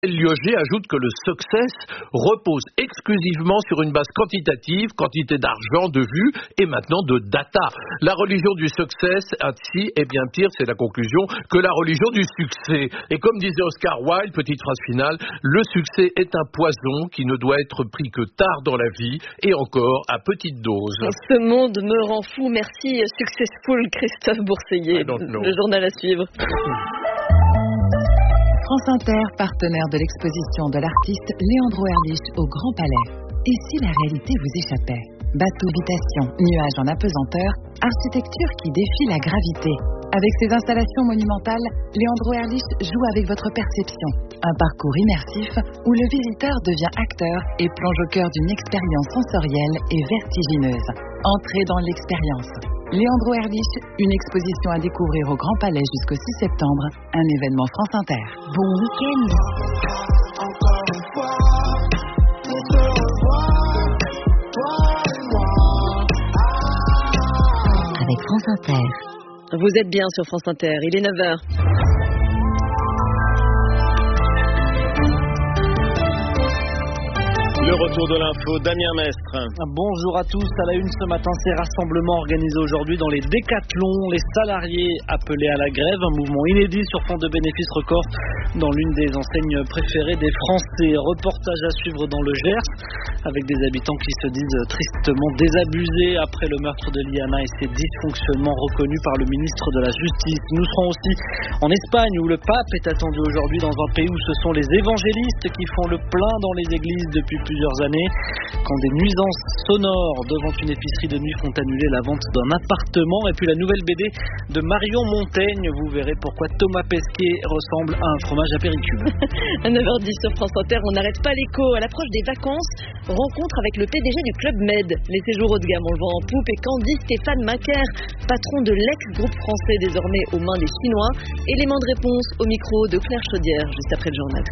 Lioger ajoute que le success repose exclusivement sur une base quantitative, quantité d'argent, de vues et maintenant de data. La religion du success, ainsi, est bien pire, c'est la conclusion, que la religion du succès. Et comme disait Oscar Wilde, petite phrase finale, le succès est un poison qui ne doit être pris que tard dans la vie et encore à petite dose. Ce monde me rend fou. Merci Successful Christophe Bourseiller. Le journal à suivre. France Inter, partenaire de l'exposition de l'artiste Leandro Erlich au Grand Palais. Et si la réalité vous échappait? Bateau-habitation, nuages en apesanteur, architecture qui défie la gravité. Avec ses installations monumentales, Leandro Erlich joue avec votre perception. Un parcours immersif où le visiteur devient acteur et plonge au cœur d'une expérience sensorielle et vertigineuse. Entrez dans l'expérience. Leandro Erlich, une exposition à découvrir au Grand Palais jusqu'au 6 septembre, un événement France Inter. Bon week-end. Avec France Inter. Vous êtes bien sur France Inter, il est 9h. Le retour de l'info, Damien Mestre. Bonjour à tous. À la une ce matin, ces rassemblements organisés aujourd'hui dans les décathlons. Les salariés appelés à la grève, un mouvement inédit sur fond de bénéfices records dans l'une des enseignes préférées des Français. Reportage à suivre dans le Gers avec des habitants qui se disent tristement désabusés après le meurtre de Liana et ses dysfonctionnements reconnus par le ministre de la Justice. Nous serons aussi en Espagne où le pape est attendu aujourd'hui dans un pays où ce sont les évangélistes qui font le plein dans les églises depuis plusieurs années. Quand des nuisances sonores devant une épicerie de nuit font annuler la vente d'un appartement. Et puis la nouvelle BD de Marion Montaigne. Vous verrez pourquoi Thomas Pesquet ressemble à un fromage à Péricube. À 9h10 sur France Inter, on n'arrête pas l'écho. À l'approche des vacances, rencontre avec le PDG du Club Med. Les séjours haut de gamme, on le vend en poupe. Et Candy Stéphane Macaire, patron de l'ex-groupe français désormais aux mains des Chinois. Élément de réponse au micro de Claire Chaudière, juste après le journal.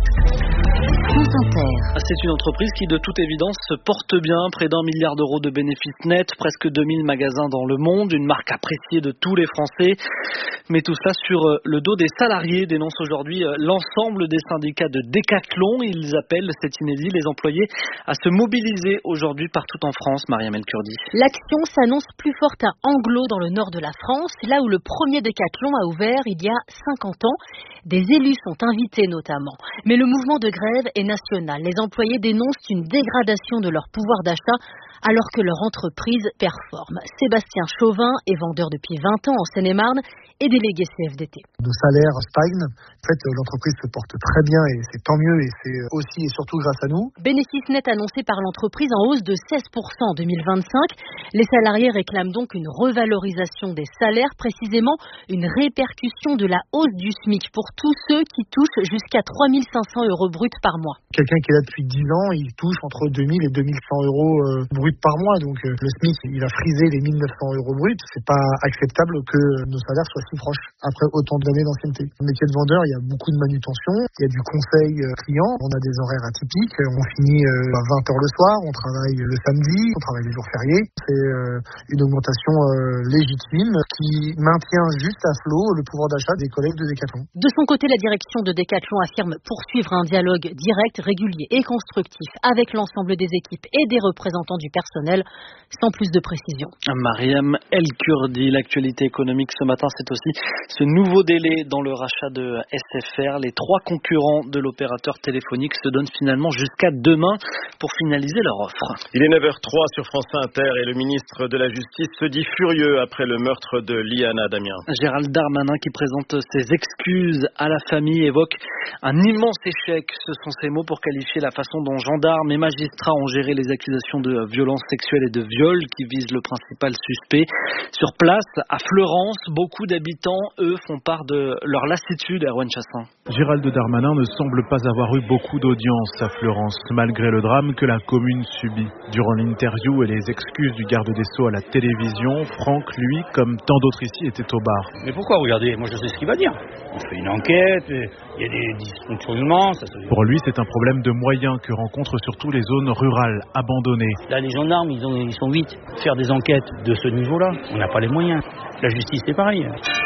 France Inter. C'est une entreprise qui de toute évidence se porte bien, près d'1 milliard d'euros de bénéfices nets, presque 2000 magasins dans le monde, une marque appréciée de tous les Français. Mais tout ça sur le dos des salariés, dénonce aujourd'hui l'ensemble des syndicats de Décathlon. Ils appellent, c'est inédit, les employés à se mobiliser aujourd'hui partout en France. Mariam El Kurdi. L'action s'annonce plus forte à Anglo dans le nord de la France, là où le premier Décathlon a ouvert il y a 50 ans. Des élus sont invités notamment. Mais le mouvement de grève est national. Les employés dénoncent une dégradation de leur pouvoir d'achat alors que leur entreprise performe. Sébastien Chauvin est vendeur depuis 20 ans en Seine-et-Marne et délégué CFDT. Nos salaires stagnent. En fait, l'entreprise se porte très bien et c'est tant mieux et c'est aussi et surtout grâce à nous. Bénéfice net annoncé par l'entreprise en hausse de 16% en 2025. Les salariés réclament donc une revalorisation des salaires, précisément une répercussion de la hausse du SMIC pour tous ceux qui touchent jusqu'à 3 500 euros bruts par mois. Quelqu'un qui est là depuis 10 ans, il touche entre 2000 et 2100 euros bruts par mois. Donc le SMIC, il a frisé les 1900 euros bruts. C'est pas acceptable que nos salaires soient si proches après autant d'années d'ancienneté. Le métier de vendeur, il y a beaucoup de manutention, il y a du conseil client, on a des horaires atypiques, on finit à 20h le soir, on travaille le samedi, on travaille les jours fériés. C'est une augmentation légitime qui maintient juste à flot le pouvoir d'achat des collègues de Décathlon. De son côté, la direction de Décathlon affirme poursuivre un dialogue direct, régulier et constructif avec l'ensemble des équipes et des représentants du personnel, sans plus de précision. Mariam El Kurdi, l'actualité économique ce matin, c'est aussi ce nouveau délai dans le rachat de SFR. Les 3 concurrents de l'opérateur téléphonique se donnent finalement jusqu'à demain pour finaliser leur offre. Il est 9h03 sur France Inter et le ministre de la Justice se dit furieux après le meurtre de Liana. Damien. Gérald Darmanin, qui présente ses excuses à la famille, évoque un immense échec. Ce sont ses mots pour qualifier la façon dont gendarmes et magistrats ont géré les accusations de violences sexuelles et de viol qui visent le principal suspect. Sur place, à Fleurance, beaucoup d'habitants, eux, font part de leur lassitude. Erwan Chassin. Gérald Darmanin ne semble pas avoir eu beaucoup d'audience à Fleurance, malgré le drame que la commune subit. Durant l'interview et les excuses du garde des Sceaux à la télévision, Franck, lui, comme tant d'autres ici, était au bar. Mais pourquoi? Regardez, moi je sais ce qu'il va dire. On fait une enquête, il y a des dysfonctionnements. Pour lui, c'est un problème de moyens que rencontrent surtout les zones rurales, abandonnées. Là, les gendarmes, ils sont vite. Faire des enquêtes de ce niveau-là, on n'a pas les moyens. La justice, c'est pareil.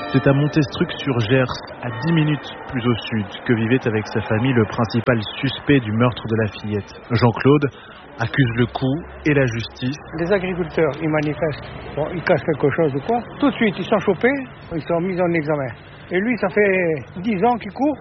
C'est à Montestruc-sur-Gers, à 10 minutes plus au sud, que vivait avec sa famille le principal suspect du meurtre de la fillette. Jean-Claude accuse le coup et la justice. Les agriculteurs, ils manifestent, bon, ils cassent quelque chose ou quoi. Tout de suite, ils sont chopés, ils sont mis en examen. Et lui, ça fait 10 ans qu'il court,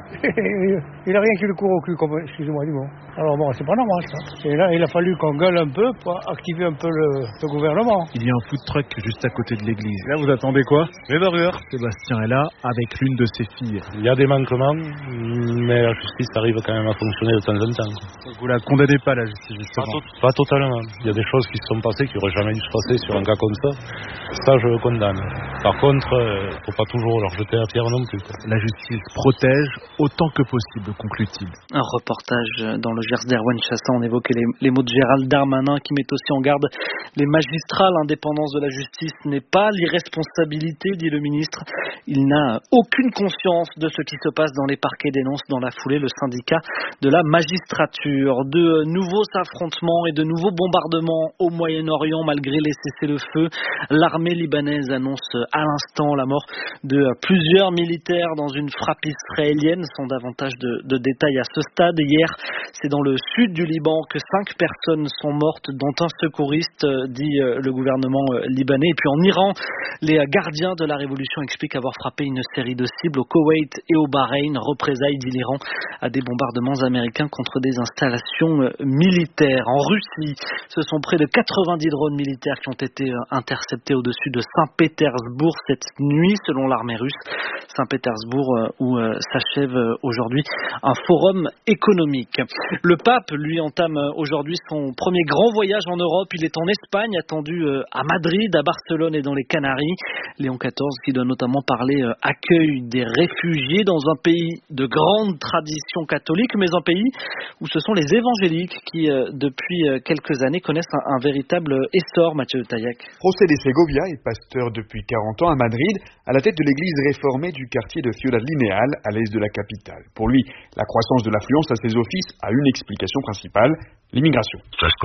il n'a rien qui le court au cul, excusez-moi du mot. Alors bon, c'est pas normal ça. Et là, il a fallu qu'on gueule un peu pour activer un peu le gouvernement. Il y a un food truck juste à côté de l'église. Là, vous attendez quoi? Les burgers. Sébastien est là avec l'une de ses filles. Il y a des manquements, mais la justice arrive quand même à fonctionner de temps en temps. Vous la condamnez pas, la justice, justement? Pas totalement. Il y a des choses qui se sont passées qui n'auraient jamais dû se passer sur un cas comme ça. Ça, je le condamne. Par contre, faut pas toujours leur jeter la pierre non plus. La justice protège autant que possible, conclut-il. Un reportage dans le Gers d'Erwan Chassin. On évoquait les mots de Gérald Darmanin qui met aussi en garde les magistrats. L'indépendance de la justice n'est pas l'irresponsabilité, dit le ministre. Il n'a aucune conscience de ce qui se passe dans les parquets, dénonce dans la foulée le syndicat de la magistrature. De nouveaux affrontements et de nouveaux bombardements au Moyen-Orient malgré les cessez-le-feu. L'armée libanaise annonce à l'instant la mort de plusieurs militaires dans une frappe israélienne, sans davantage de détails à ce stade. Hier, c'est dans le sud du Liban que 5 personnes sont mortes, dont un secouriste, dit le gouvernement libanais. Et puis en Iran, les gardiens de la révolution expliquent avoir frappé une série de cibles au Koweït et au Bahreïn. Représailles, dit l'Iran, à des bombardements américains contre des installations militaires. En Russie, ce sont près de 90 drones militaires qui ont été interceptés au-dessus de Saint-Pétersbourg cette nuit, selon l'armée russe. Saint-Pétersbourg, où s'achève aujourd'hui un forum économique. Le pape, lui, entame aujourd'hui son premier grand voyage en Europe. Il est en Espagne, attendu à Madrid, à Barcelone et dans les Canaries. Léon XIV qui doit notamment parler accueil des réfugiés dans un pays de grande tradition catholique, mais un pays où ce sont les évangéliques qui, depuis quelques années, connaissent un véritable essor, Mathieu Taillac. José de Segovia est pasteur depuis 40 ans à Madrid, à la tête de l'église réformée du quartier de Ciudad Lineal, à l'est de la capitale. Pour lui, la croissance de l'affluence à ses offices a une explication principale, l'immigration.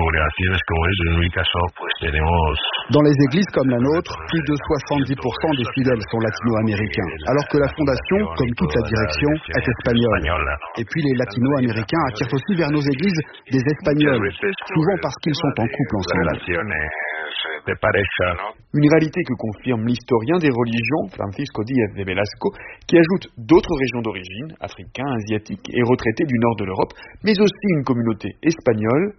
Dans les églises comme la nôtre, plus de 70% des fidèles sont latino-américains, alors que la fondation, comme toute la direction, est espagnole. Et puis les latino-américains attirent aussi vers nos églises des Espagnols, souvent parce qu'ils sont en couple ensemble. Une réalité que confirme l'historien des religions, Francisco Díaz de Velasco, qui ajoute d'autres régions d'origine, africains, asiatiques et retraités du nord de l'Europe, mais aussi une communauté espagnole.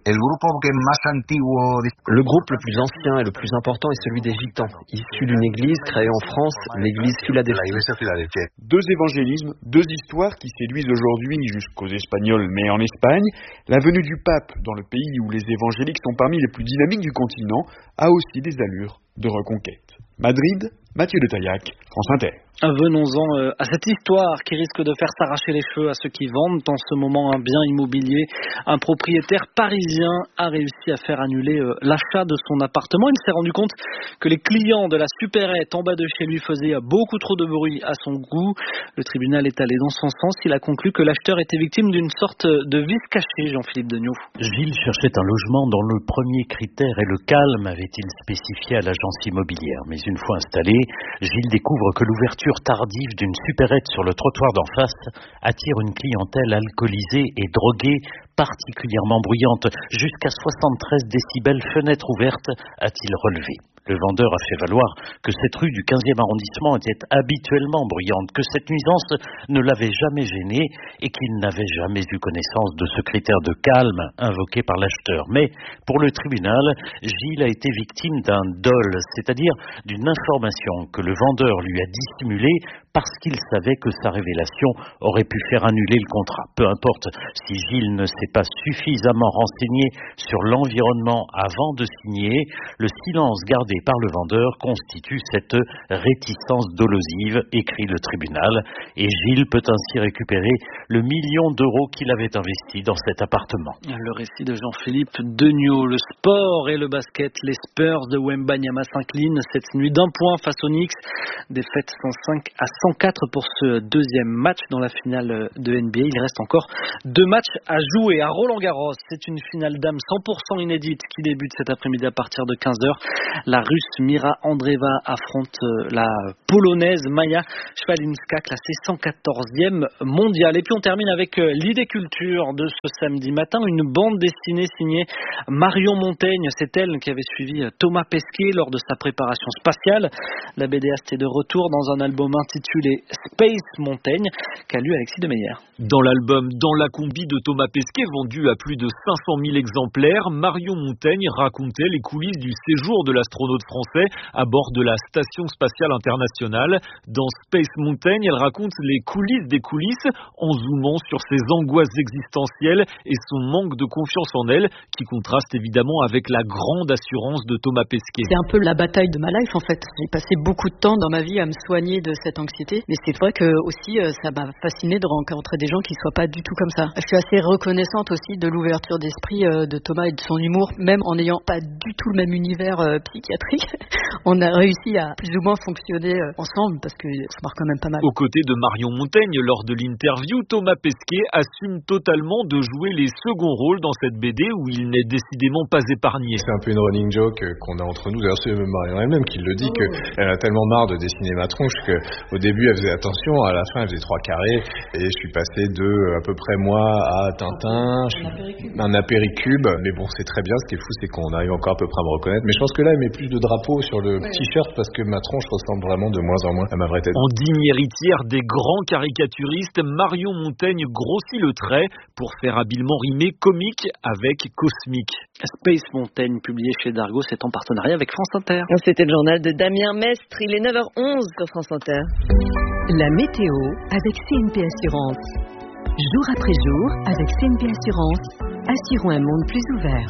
Le groupe le plus ancien et le plus important est celui des Gitans, issus d'une église créée en France, l'église Philadelphie. 2 évangélismes, 2 histoires qui séduisent aujourd'hui jusqu'aux Espagnols, mais en Espagne, la venue du pape dans le pays où les évangéliques sont parmi les plus dynamiques du continent a aussi des allures de reconquête. Madrid, Mathieu de Taillac, France Inter. Venons-en à cette histoire qui risque de faire s'arracher les cheveux à ceux qui vendent en ce moment un bien immobilier. Un propriétaire parisien a réussi à faire annuler l'achat de son appartement. Il s'est rendu compte que les clients de la supérette en bas de chez lui faisaient beaucoup trop de bruit à son goût. Le tribunal est allé dans son sens. Il a conclu que l'acheteur était victime d'une sorte de vice caché, Jean-Philippe Degnaud. Gilles cherchait un logement dont le premier critère est le calme, avait-il spécifié à l'agence immobilière. Mais une fois installé, Gilles découvre que l'ouverture tardive d'une supérette sur le trottoir d'en face attire une clientèle alcoolisée et droguée particulièrement bruyante, jusqu'à 73 décibels fenêtre ouverte, a-t-il relevé. Le vendeur a fait valoir que cette rue du 15e arrondissement était habituellement bruyante, que cette nuisance ne l'avait jamais gêné et qu'il n'avait jamais eu connaissance de ce critère de calme invoqué par l'acheteur. Mais pour le tribunal, Gilles a été victime d'un dol, c'est-à-dire d'une information que le vendeur lui a dissimulée parce qu'il savait que sa révélation aurait pu faire annuler le contrat. Peu importe si Gilles ne s'est pas suffisamment renseigné sur l'environnement avant de signer, le silence gardé par le vendeur constitue cette réticence dolosive, écrit le tribunal, et Gilles peut ainsi récupérer le 1 million d'euros qu'il avait investi dans cet appartement. Le récit de Jean-Philippe Degnaud. Le sport et le basket, les Spurs de Wembanyama s'inclinent cette nuit d'1 point face aux Knicks, défaite 105-100 104 pour ce deuxième match dans la finale de NBA. Il reste encore 2 matchs à jouer à Roland-Garros. C'est une finale dames 100% inédite qui débute cet après-midi à partir de 15h. La Russe Mira Andreeva affronte la Polonaise Maja Szwalinska, classée 114e mondiale. Et puis on termine avec l'idée culture de ce samedi matin, une bande dessinée signée Marion Montaigne. C'est elle qui avait suivi Thomas Pesquet lors de sa préparation spatiale. La BDaste est de retour dans un album intitulé Space Montaigne qu'a lu Alexis Demeyer. Dans l'album Dans la combi de Thomas Pesquet, vendu à plus de 500 000 exemplaires, Marion Montaigne racontait les coulisses du séjour de l'astronaute français à bord de la Station spatiale internationale. Dans Space Montaigne, elle raconte les coulisses des coulisses en zoomant sur ses angoisses existentielles et son manque de confiance en elle, qui contraste évidemment avec la grande assurance de Thomas Pesquet. C'est un peu la bataille de ma life en fait. J'ai passé beaucoup de temps dans ma vie à me soigner de cette anxiété, mais c'est vrai que aussi ça m'a fasciné de rencontrer des gens qui soient pas du tout comme ça. Je suis assez reconnaissante aussi de l'ouverture d'esprit de Thomas et de son humour, même en n'ayant pas du tout le même univers psychiatrique. On a réussi à plus ou moins fonctionner ensemble parce que ça marche quand même pas mal. Aux côtés de Marion Montaigne, lors de l'interview, Thomas Pesquet assume totalement de jouer les seconds rôles dans cette BD où il n'est décidément pas épargné. C'est un peu une running joke qu'on a entre nous. D'ailleurs, c'est Marion elle-même qui le dit, qu'elle a tellement marre de dessiner ma tronche qu'au début elle faisait attention, à la fin elle faisait 3 carrés et je suis passé de à peu près moi à Tintin, un apéricube. Mais bon, c'est très bien. Ce qui est fou, c'est qu'on arrive encore à peu près à me reconnaître. Mais je pense que là, elle met plus de drapeaux sur le t-shirt parce que ma tronche ressemble vraiment de moins en moins à ma vraie tête. En digne héritière des grands caricaturistes, Marion Montaigne grossit le trait pour faire habilement rimer comique avec cosmique. Space Montaigne, publié chez Dargaud, c'est en partenariat avec France Inter. C'était le journal de Damien Mestre. Il est 9h11 sur France Inter. La météo avec CNP Assurance. Jour après jour, avec CNP Assurance, assurons un monde plus ouvert.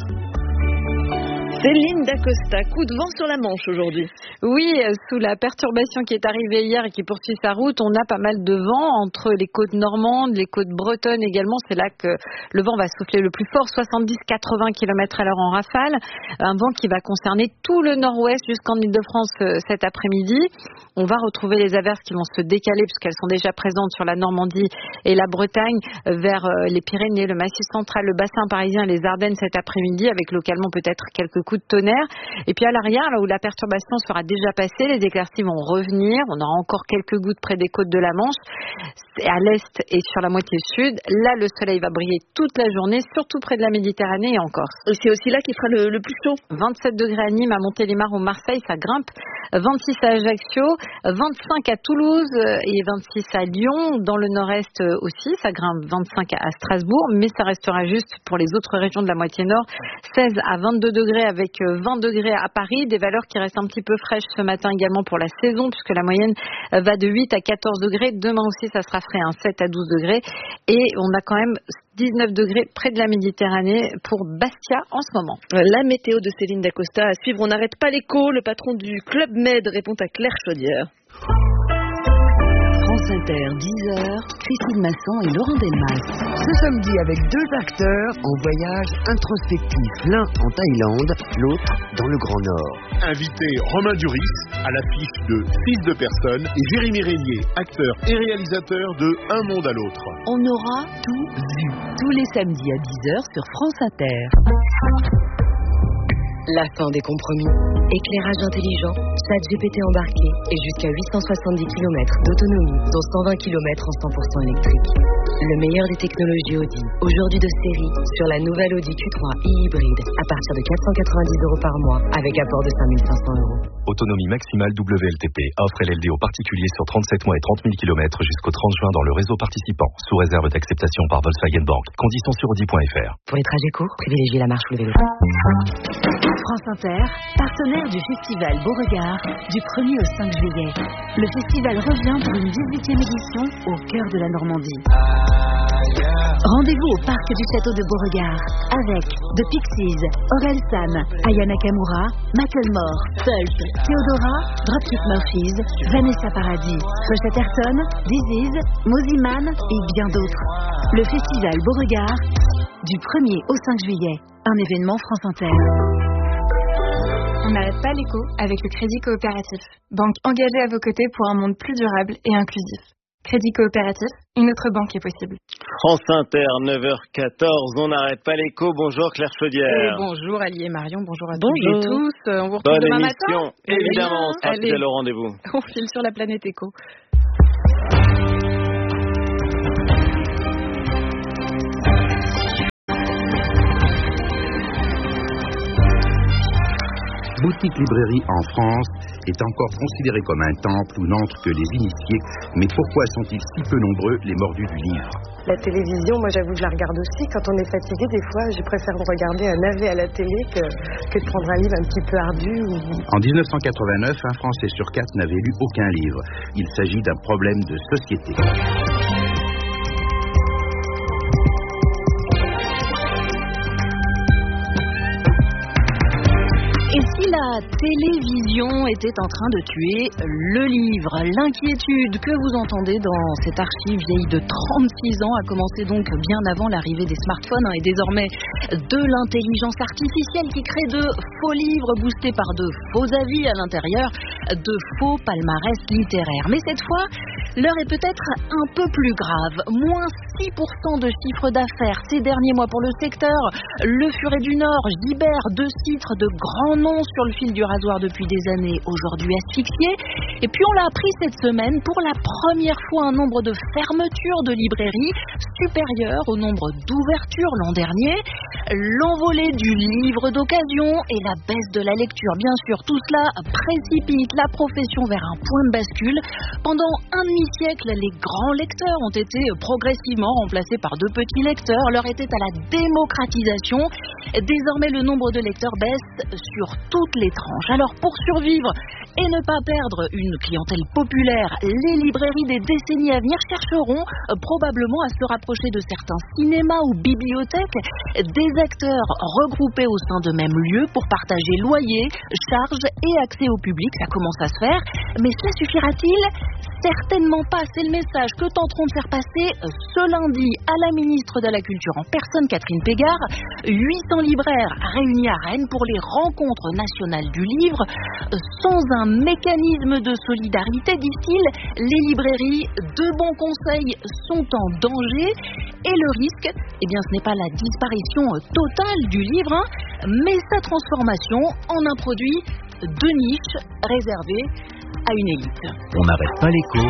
Céline Dacosta, coup de vent sur la Manche aujourd'hui. Oui, sous la perturbation qui est arrivée hier et qui poursuit sa route, on a pas mal de vent entre les côtes normandes, les côtes bretonnes également. C'est là que le vent va souffler le plus fort, 70-80 km/h en rafale. Un vent qui va concerner tout le nord-ouest jusqu'en Île-de-France cet après-midi. On va retrouver les averses qui vont se décaler puisqu'elles sont déjà présentes sur la Normandie et la Bretagne vers les Pyrénées, le Massif central, le bassin parisien, les Ardennes cet après-midi avec localement peut-être quelques coups de tonnerre. Et puis à l'arrière, là où la perturbation sera déjà passée, les éclaircies vont revenir. On aura encore quelques gouttes près des côtes de la Manche, à l'est et sur la moitié sud. Là, le soleil va briller toute la journée, surtout près de la Méditerranée et en Corse. Et c'est aussi là qu'il fera le plus chaud. 27 degrés à Nîmes, à Montélimar ou Marseille, ça grimpe. 26 à Ajaccio, 25 à Toulouse et 26 à Lyon. Dans le nord-est aussi, ça grimpe 25 à Strasbourg, mais ça restera juste pour les autres régions de la moitié nord. 16 à 22 degrés avec 20 degrés à Paris, des valeurs qui restent un petit peu fraîches ce matin également pour la saison, puisque la moyenne va de 8 à 14 degrés. Demain aussi, ça sera frais, 7 à 12 degrés. Et on a quand même 19 degrés près de la Méditerranée pour Bastia en ce moment. La météo de Céline Dacosta à suivre. On n'arrête pas l'écho. Le patron du Club Med répond à Claire Chaudière. France Inter, 10h, Christine Masson et Laurent Delmas. Ce samedi avec 2 acteurs en voyage introspectif, l'un en Thaïlande, l'autre dans le Grand Nord. Invité Romain Duris à l'affiche de Fils de personne et Jérémy Régnier, acteur et réalisateur de Un monde à l'autre. On aura tout vu, tous les samedis à 10h sur France Inter. La fin des compromis. Éclairage intelligent, ChatGPT embarqué et jusqu'à 870 km d'autonomie, dont 120 km en 100% électrique. Le meilleur des technologies Audi, aujourd'hui de série, sur la nouvelle Audi Q3 e-hybride, à partir de 490 € par mois, avec apport de 5 500 €. Autonomie maximale WLTP. Offre LLD aux particuliers sur 37 mois et 30 000 km jusqu'au 30 juin dans le réseau participant, sous réserve d'acceptation par Volkswagen Bank. Conditions sur Audi.fr. Pour les trajets courts, privilégiez la marche ou le vélo. France Inter, partenaire du festival Beauregard, du 1er au 5 juillet. Le festival revient pour une 18e édition au cœur de la Normandie. Rendez-vous au parc du château de Beauregard avec The Pixies, Orelsan, Aya Nakamura, Macklemore, Pulp, Theodora, Dropkick Murphys, Vanessa Paradis, Josh Atherton, Disease, Moziman et bien d'autres. Le festival Beauregard du 1er au 5 juillet. Un événement France Inter. On n'arrête pas l'écho avec le Crédit Coopératif. Banque engagée à vos côtés pour un monde plus durable et inclusif. Crédit Coopératif, une autre banque est possible. France Inter, 9h14, on n'arrête pas l'écho. Bonjour Claire Chaudière. Et bonjour Ali et Marion, bonjour à toutes et tous. On vous retrouve Bonne demain émission, matin. évidemment, on sera fidèle au rendez-vous. On file sur la planète écho. Boutique librairie en France est encore considérée comme un temple où n'entrent que les initiés. Mais pourquoi sont-ils si peu nombreux, les mordus du livre? La télévision, moi j'avoue que je la regarde aussi. Quand on est fatigué, des fois, je préfère regarder un navet à la télé que de prendre un livre un petit peu ardu. En 1989, un Français sur 4 n'avait lu aucun livre. Il s'agit d'un problème de société. Et si la télévision était en train de tuer le livre? L'inquiétude que vous entendez dans cette archive vieille de 36 ans a commencé donc bien avant l'arrivée des smartphones et désormais de l'intelligence artificielle qui crée de faux livres boostés par de faux avis à l'intérieur, de faux palmarès littéraires. Mais cette fois, l'heure est peut-être un peu plus grave. Moins 6% de chiffre d'affaires ces derniers mois pour le secteur. Le Furet du Nord, Gibert, 2 titres de grands noms sur le fil du rasoir depuis des années, aujourd'hui asphyxiés. Et puis on l'a appris cette semaine, pour la première fois un nombre de fermetures de librairies supérieur au nombre d'ouvertures l'an dernier. L'envolée du livre d'occasion et la baisse de la lecture, bien sûr, tout cela précipite la profession vers un point de bascule. Pendant un demi-siècle, les grands lecteurs ont été progressivement remplacés par de petits lecteurs. L'heure était à la démocratisation. Désormais, le nombre de lecteurs baisse sur toutes les tranches. Alors, pour survivre et ne pas perdre une clientèle populaire, les librairies des décennies à venir chercheront probablement à se rapprocher de certains cinémas ou bibliothèques, des acteurs regroupés au sein de même lieu pour partager loyer, charges et accès au public. Ça commence à se faire, mais cela suffira-t-il? Certainement pas, c'est le message que tenteront de faire passer ce lundi à la ministre de la Culture en personne, Catherine Pégard. 800 libraires réunis à Rennes pour les rencontres nationales du livre. Sans un mécanisme de solidarité, disent-ils, les librairies de bons conseils sont en danger. Et le risque, eh bien, ce n'est pas la disparition totale du livre, mais sa transformation en un produit de niche réservé à une élite. On n'arrête pas l'écho.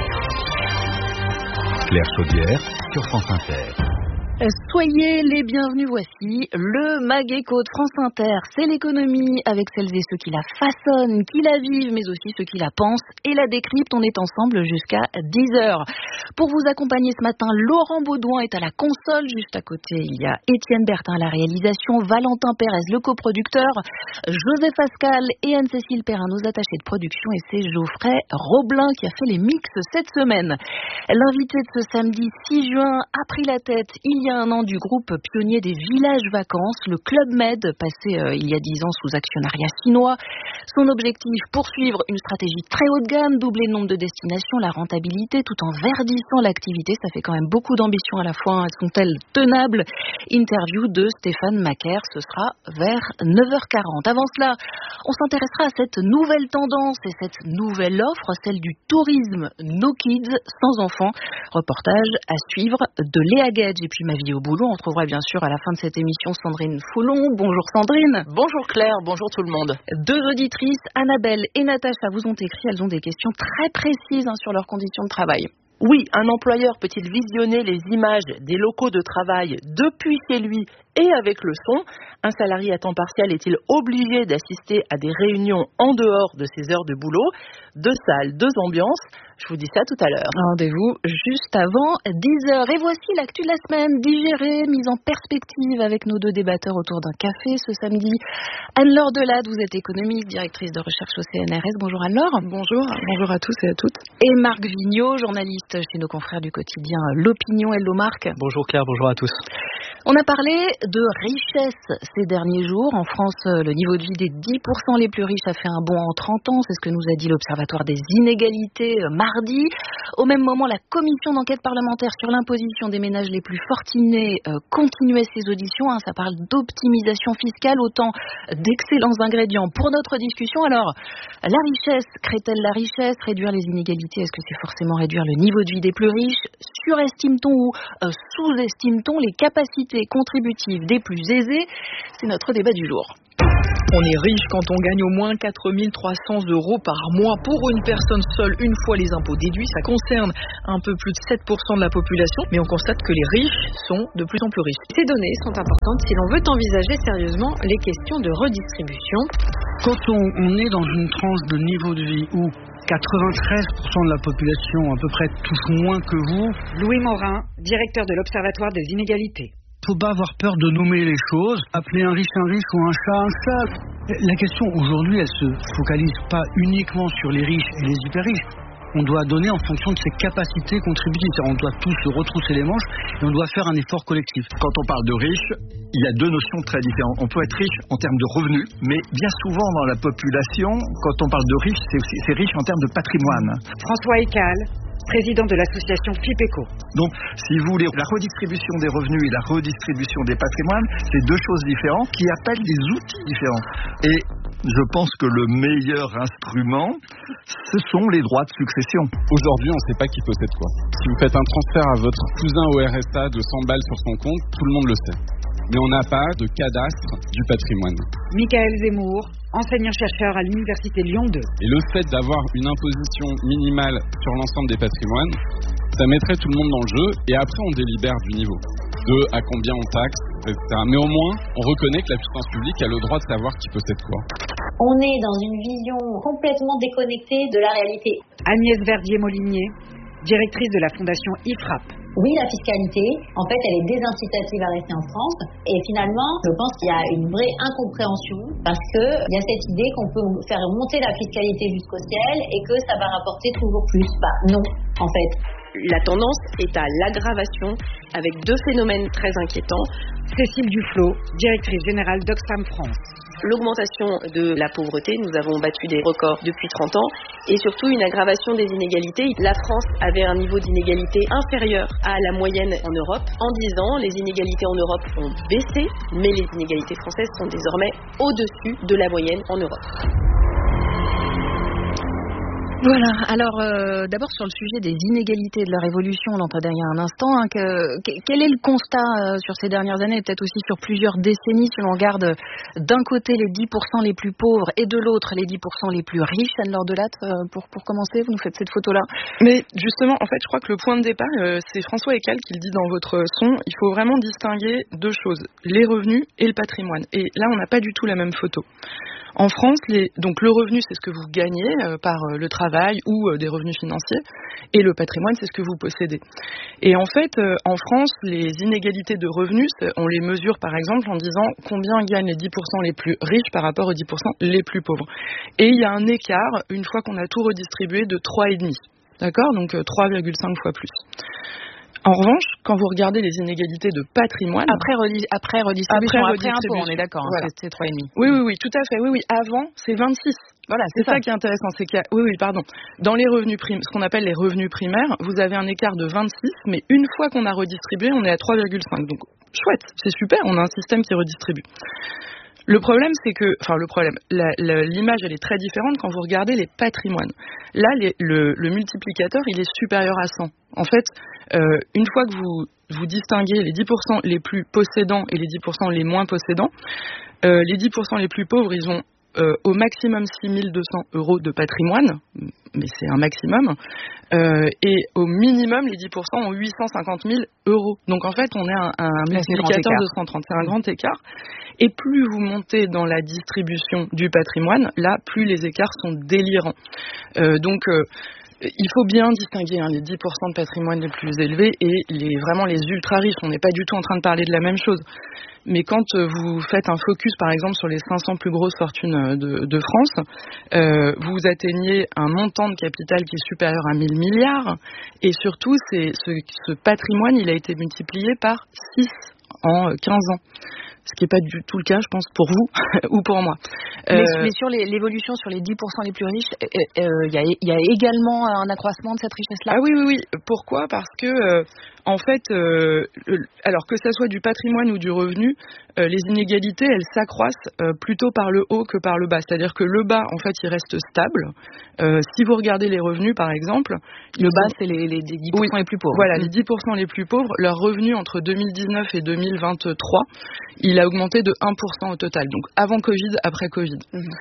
Claire Chaudière sur France Inter. Soyez les bienvenus, voici le Mag Écho de France Inter. C'est l'économie avec celles et ceux qui la façonnent, qui la vivent, mais aussi ceux qui la pensent et la décryptent. On est ensemble jusqu'à 10h. Pour vous accompagner ce matin, Laurent Baudouin est à la console. Juste à côté, il y a Étienne Bertin à la réalisation, Valentin Pérez, le coproducteur, Joseph Ascal et Anne-Cécile Perrin, nos attachés de production, et c'est Geoffrey Roblin qui a fait les mix cette semaine. L'invité de ce samedi 6 juin a pris la tête il y a un an du groupe pionnier des villages vacances, le Club Med, passé il y a 10 ans sous actionnariat chinois. Son objectif, poursuivre une stratégie très haut de gamme, doubler le nombre de destinations, la rentabilité, tout en verdissant l'activité. Ça fait quand même beaucoup d'ambition à la fois. Sont-elles tenables? Interview de Stéphane Macaire, ce sera vers 9h40. Avant cela, on s'intéressera à cette nouvelle tendance et cette nouvelle offre, celle du tourisme No Kids, sans enfants. Reportage à suivre de Léa Gage. Et puis Ma vie au boulot, on retrouvera bien sûr à la fin de cette émission Sandrine Foulon. Bonjour Sandrine. Bonjour Claire, bonjour tout le monde. 2 auditrices, Annabelle et Natacha, vous ont écrit, elles ont des questions très précises sur leurs conditions de travail. Oui, un employeur peut-il visionner les images des locaux de travail depuis chez lui et avec le son? Un salarié à temps partiel est-il obligé d'assister à des réunions en dehors de ses heures de boulot? 2 salles, 2 ambiances. Je vous dis ça tout à l'heure. Rendez-vous juste avant 10h. Et voici l'actu de la semaine, digérée, mise en perspective avec nos 2 débatteurs autour d'un café ce samedi. Anne-Laure Delade, vous êtes économiste, directrice de recherche au CNRS. Bonjour Anne-Laure. Bonjour à tous et à toutes. Et Marc Vigneault, journaliste chez nos confrères du quotidien L'Opinion. Hello Marc. Bonjour Claire, bonjour à tous. On a parlé de richesse ces derniers jours. En France, le niveau de vie des 10% les plus riches a fait un bond en 30 ans. C'est ce que nous a dit l'Observatoire des inégalités mardi. Au même moment, la commission d'enquête parlementaire sur l'imposition des ménages les plus fortunés continuait ses auditions. Ça parle d'optimisation fiscale, autant d'excellents ingrédients pour notre discussion. Alors, la richesse crée-t-elle la richesse? Réduire les inégalités, est-ce que c'est forcément réduire le niveau de vie des plus riches? Surestime-t-on ou sous-estime-t-on les capacités contributives des plus aisés? C'est notre débat du jour. On est riche quand on gagne au moins 4 300 € par mois pour une personne seule, une fois les impôts déduits. Ça concerne un peu plus de 7% de la population, mais on constate que les riches sont de plus en plus riches. Ces données sont importantes si l'on veut envisager sérieusement les questions de redistribution. Quand on est dans une tranche de niveau de vie où 93% de la population à peu près touche moins que vous. Louis Morin, directeur de l'Observatoire des inégalités. Il ne faut pas avoir peur de nommer les choses, appeler un riche ou un chat. La question aujourd'hui, elle ne se focalise pas uniquement sur les riches et les hyper riches. On doit donner en fonction de ses capacités contributives. On doit tous se retrousser les manches et on doit faire un effort collectif. Quand on parle de riche, il y a deux notions très différentes. On peut être riche en termes de revenus, mais bien souvent dans la population, quand on parle de riche, c'est riche en termes de patrimoine. François Ecal, président de l'association FIPECO. Donc, si vous voulez, la redistribution des revenus et la redistribution des patrimoines, c'est deux choses différentes qui appellent des outils différents. Et je pense que le meilleur instrument, ce sont les droits de succession. Aujourd'hui, on ne sait pas qui possède quoi. Si vous faites un transfert à votre cousin au RSA de 100 balles sur son compte, tout le monde le sait. Mais on n'a pas de cadastre du patrimoine. Michael Zemmour, enseignant-chercheur à l'Université Lyon 2. Et le fait d'avoir une imposition minimale sur l'ensemble des patrimoines, ça mettrait tout le monde dans le jeu et après on délibère du niveau. De à combien on taxe, etc. Mais au moins, on reconnaît que la puissance publique a le droit de savoir qui possède quoi. On est dans une vision complètement déconnectée de la réalité. Agnès Verdier-Molinier, directrice de la fondation IFRAP. Oui, la fiscalité, en fait, elle est désincitative à rester en France. Et finalement, je pense qu'il y a une vraie incompréhension parce qu'il y a cette idée qu'on peut faire monter la fiscalité jusqu'au ciel et que ça va rapporter toujours plus. Non, en fait. La tendance est à l'aggravation avec deux phénomènes très inquiétants. Cécile Duflot, directrice générale d'Oxfam France. L'augmentation de la pauvreté, nous avons battu des records depuis 30 ans, et surtout une aggravation des inégalités. La France avait un niveau d'inégalité inférieur à la moyenne en Europe. En 10 ans, les inégalités en Europe ont baissé, mais les inégalités françaises sont désormais au-dessus de la moyenne en Europe. Voilà, alors d'abord sur le sujet des inégalités de la Révolution, on l'entendait il y a un instant, quel est le constat sur ces dernières années, et peut-être aussi sur plusieurs décennies, si l'on regarde d'un côté les 10% les plus pauvres et de l'autre les 10% les plus riches? Anne-Laure Delattre, pour commencer, vous nous faites cette photo-là. Mais justement, en fait, je crois que le point de départ, c'est François Ecal qui le dit dans votre son, il faut vraiment distinguer deux choses, les revenus et le patrimoine. Et là, on n'a pas du tout la même photo. En France, donc le revenu, c'est ce que vous gagnez par le travail ou des revenus financiers, et le patrimoine, c'est ce que vous possédez. Et en fait, en France, les inégalités de revenus, on les mesure par exemple en disant combien gagnent les 10% les plus riches par rapport aux 10% les plus pauvres. Et il y a un écart, une fois qu'on a tout redistribué, de 3,5. D'accord ? Donc 3,5 fois plus. En revanche, quand vous regardez les inégalités de patrimoine... Après redistribution, après impôt, on est d'accord, voilà. C'est 3,5. Oui, tout à fait. Oui, avant, c'est 26. Voilà, c'est ça qui est intéressant. C'est qu'il y a, dans les revenus ce qu'on appelle les revenus primaires, vous avez un écart de 26, mais une fois qu'on a redistribué, on est à 3,5. Donc, chouette, c'est super, on a un système qui redistribue. Le problème, c'est que, l'image, elle est très différente quand vous regardez les patrimoines. Là, le multiplicateur, il est supérieur à 100. En fait, une fois que vous distinguez les 10% les plus possédants et les 10% les moins possédants, les 10% les plus pauvres, ils ont au maximum 6 200 € de patrimoine, mais c'est un maximum, et au minimum, les 10% ont 850 000 €. Donc en fait, on est un multiplicateur de 130, c'est un grand écart. Et plus vous montez dans la distribution du patrimoine, là, plus les écarts sont délirants. Il faut bien distinguer les 10% de patrimoine les plus élevés et vraiment les ultra riches. On n'est pas du tout en train de parler de la même chose. Mais quand vous faites un focus, par exemple, sur les 500 plus grosses fortunes de France, vous atteignez un montant de capital qui est supérieur à 1000 milliards. Et surtout, ce patrimoine, il a été multiplié par 6 en 15 ans. Ce qui n'est pas du tout le cas, je pense, pour vous ou pour moi. Mais sur l'évolution sur les 10% les plus riches, il y a également un accroissement de cette richesse-là. Ah oui. Pourquoi ? Parce que, en fait, alors que ça soit du patrimoine ou du revenu, les inégalités, elles s'accroissent plutôt par le haut que par le bas. C'est-à-dire que le bas, en fait, il reste stable. Si vous regardez les revenus, par exemple... Le bas, c'est les 10% les plus pauvres. Voilà, les 10% les plus pauvres, leur revenu entre 2019 et 2023, il a augmenté de 1% au total. Donc avant Covid, après Covid.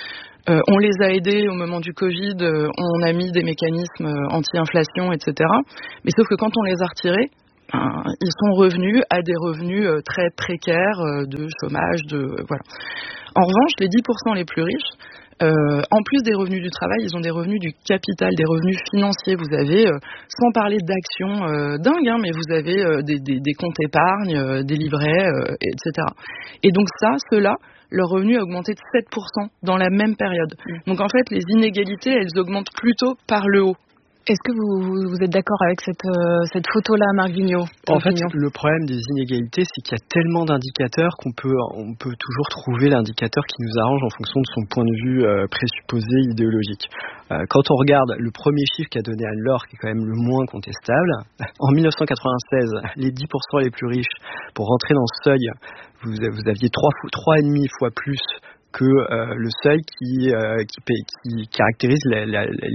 On les a aidés au moment du Covid, on a mis des mécanismes anti-inflation, etc. Mais sauf que quand on les a retirés, ils sont revenus à des revenus très précaires de chômage, voilà. En revanche, les 10% les plus riches, en plus des revenus du travail, ils ont des revenus du capital, des revenus financiers. Vous avez, sans parler d'actions dingues, mais vous avez des comptes épargne, des livrets, etc. Et donc ceux-là, leur revenu a augmenté de 7% dans la même période. Donc en fait, les inégalités, elles augmentent plutôt par le haut. Est-ce que vous êtes d'accord avec cette photo-là, Marc Vigneault ? En fait, le problème des inégalités, c'est qu'il y a tellement d'indicateurs qu'on peut toujours trouver l'indicateur qui nous arrange en fonction de son point de vue présupposé idéologique. Quand on regarde le premier chiffre qu'a donné Anne-Laure, qui est quand même le moins contestable, en 1996, les 10% les plus riches, pour rentrer dans ce seuil, vous aviez 3,5 fois plus que le seuil qui caractérise les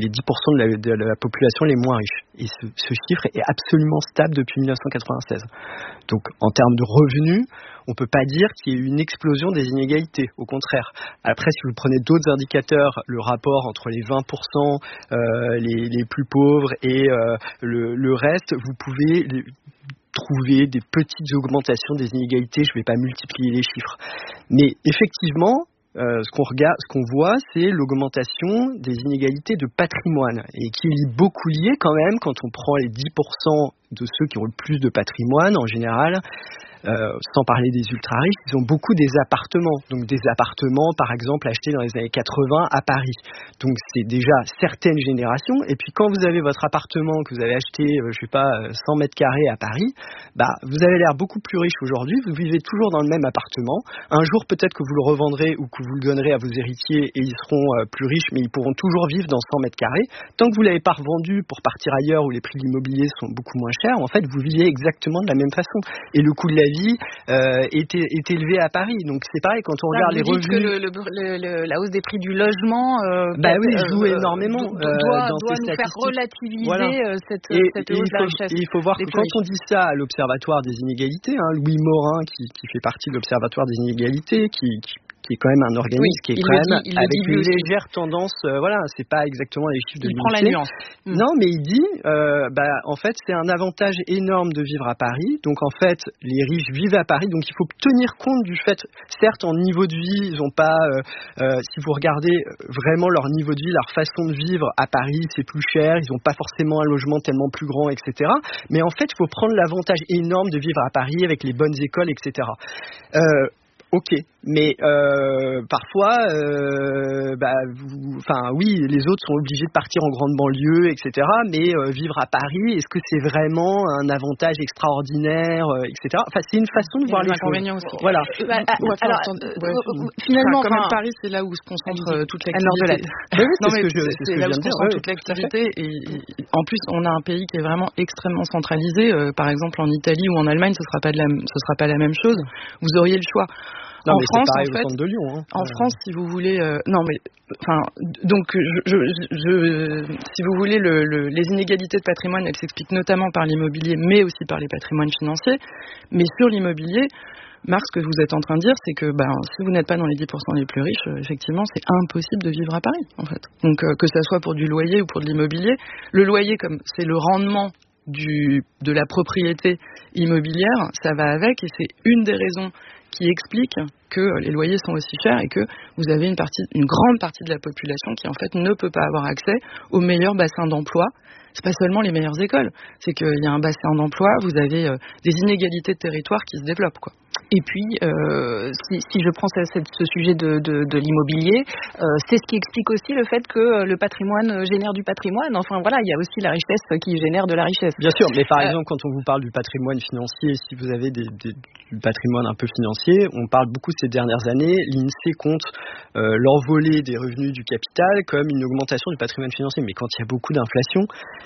10% de la population les moins riches. Et ce chiffre est absolument stable depuis 1996. Donc en termes de revenus, on ne peut pas dire qu'il y ait eu une explosion des inégalités. Au contraire. Après, si vous prenez d'autres indicateurs, le rapport entre les 20%, les plus pauvres et le reste, vous pouvez trouver des petites augmentations des inégalités. Je ne vais pas multiplier les chiffres. Mais effectivement, ce qu'on voit, c'est l'augmentation des inégalités de patrimoine et qui est beaucoup liée quand même, quand on prend les 10% de ceux qui ont le plus de patrimoine en général, sans parler des ultra-riches, ils ont beaucoup des appartements. Donc des appartements, par exemple, achetés dans les années 80 à Paris. Donc c'est déjà certaines générations. Et puis quand vous avez votre appartement que vous avez acheté, 100 mètres carrés à Paris, vous avez l'air beaucoup plus riche aujourd'hui. Vous vivez toujours dans le même appartement. Un jour, peut-être que vous le revendrez ou que vous le donnerez à vos héritiers et ils seront plus riches, mais ils pourront toujours vivre dans 100 mètres carrés. Tant que vous ne l'avez pas revendu pour partir ailleurs où les prix de l'immobilier sont beaucoup moins chers, en fait, vous vivez exactement de la même façon. Et le coût de la vie est élevé à Paris. Donc c'est pareil, quand on regarde les revenus... Que la hausse des prix du logement joue énormément doit nous faire relativiser cette hausse de la richesse. Et il faut voir que quand on dit ça à l'Observatoire des inégalités, Louis Morin, qui fait partie de l'Observatoire des inégalités, qui est quand même un organisme qui est quand même avec une légère tendance, c'est pas exactement les chiffres de l'INSEE. Il prend la nuance. Non, mais il dit, en fait, c'est un avantage énorme de vivre à Paris. Donc, en fait, les riches vivent à Paris. Donc, il faut tenir compte du fait, certes, en niveau de vie, ils ont pas, si vous regardez vraiment leur niveau de vie, leur façon de vivre à Paris, c'est plus cher. Ils n'ont pas forcément un logement tellement plus grand, etc. Mais en fait, il faut prendre l'avantage énorme de vivre à Paris avec les bonnes écoles, etc. Ok, mais parfois, oui, les autres sont obligés de partir en grande banlieue, etc. Mais vivre à Paris, est-ce que c'est vraiment un avantage extraordinaire, etc. Enfin, c'est une façon de voir les choses. Aussi. Voilà. Finalement, Paris, c'est là où se concentre toute l'activité. C'est là où se concentre toute l'activité. Et en plus, on a un pays qui est vraiment extrêmement centralisé. Par exemple, en Italie ou en Allemagne, ce sera pas la même chose. Vous auriez le choix. Non, en France, pareil, en fait, au centre de Lyon. En France, si vous voulez, si vous voulez, les inégalités de patrimoine, elles s'expliquent notamment par l'immobilier, mais aussi par les patrimoines financiers. Mais sur l'immobilier, Marc, ce que vous êtes en train de dire, c'est que si vous n'êtes pas dans les 10% les plus riches, effectivement, c'est impossible de vivre à Paris, en fait. Donc, que ça soit pour du loyer ou pour de l'immobilier, le loyer, comme c'est le rendement de la propriété immobilière, ça va avec, et c'est une des raisons qui explique que les loyers sont aussi chers et que vous avez une grande partie de la population qui en fait ne peut pas avoir accès aux meilleurs bassins d'emploi. C'est pas seulement les meilleures écoles, c'est qu'il y a un bassin d'emploi, vous avez des inégalités de territoire qui se développent, quoi. Et puis, si je prends ce sujet de l'immobilier, c'est ce qui explique aussi le fait que le patrimoine génère du patrimoine. Enfin voilà, il y a aussi la richesse qui génère de la richesse. Bien sûr, mais par exemple, quand on vous parle du patrimoine financier, si vous avez du patrimoine un peu financier, on parle beaucoup ces dernières années, l'INSEE compte l'envolée des revenus du capital comme une augmentation du patrimoine financier. Mais quand il y a beaucoup d'inflation,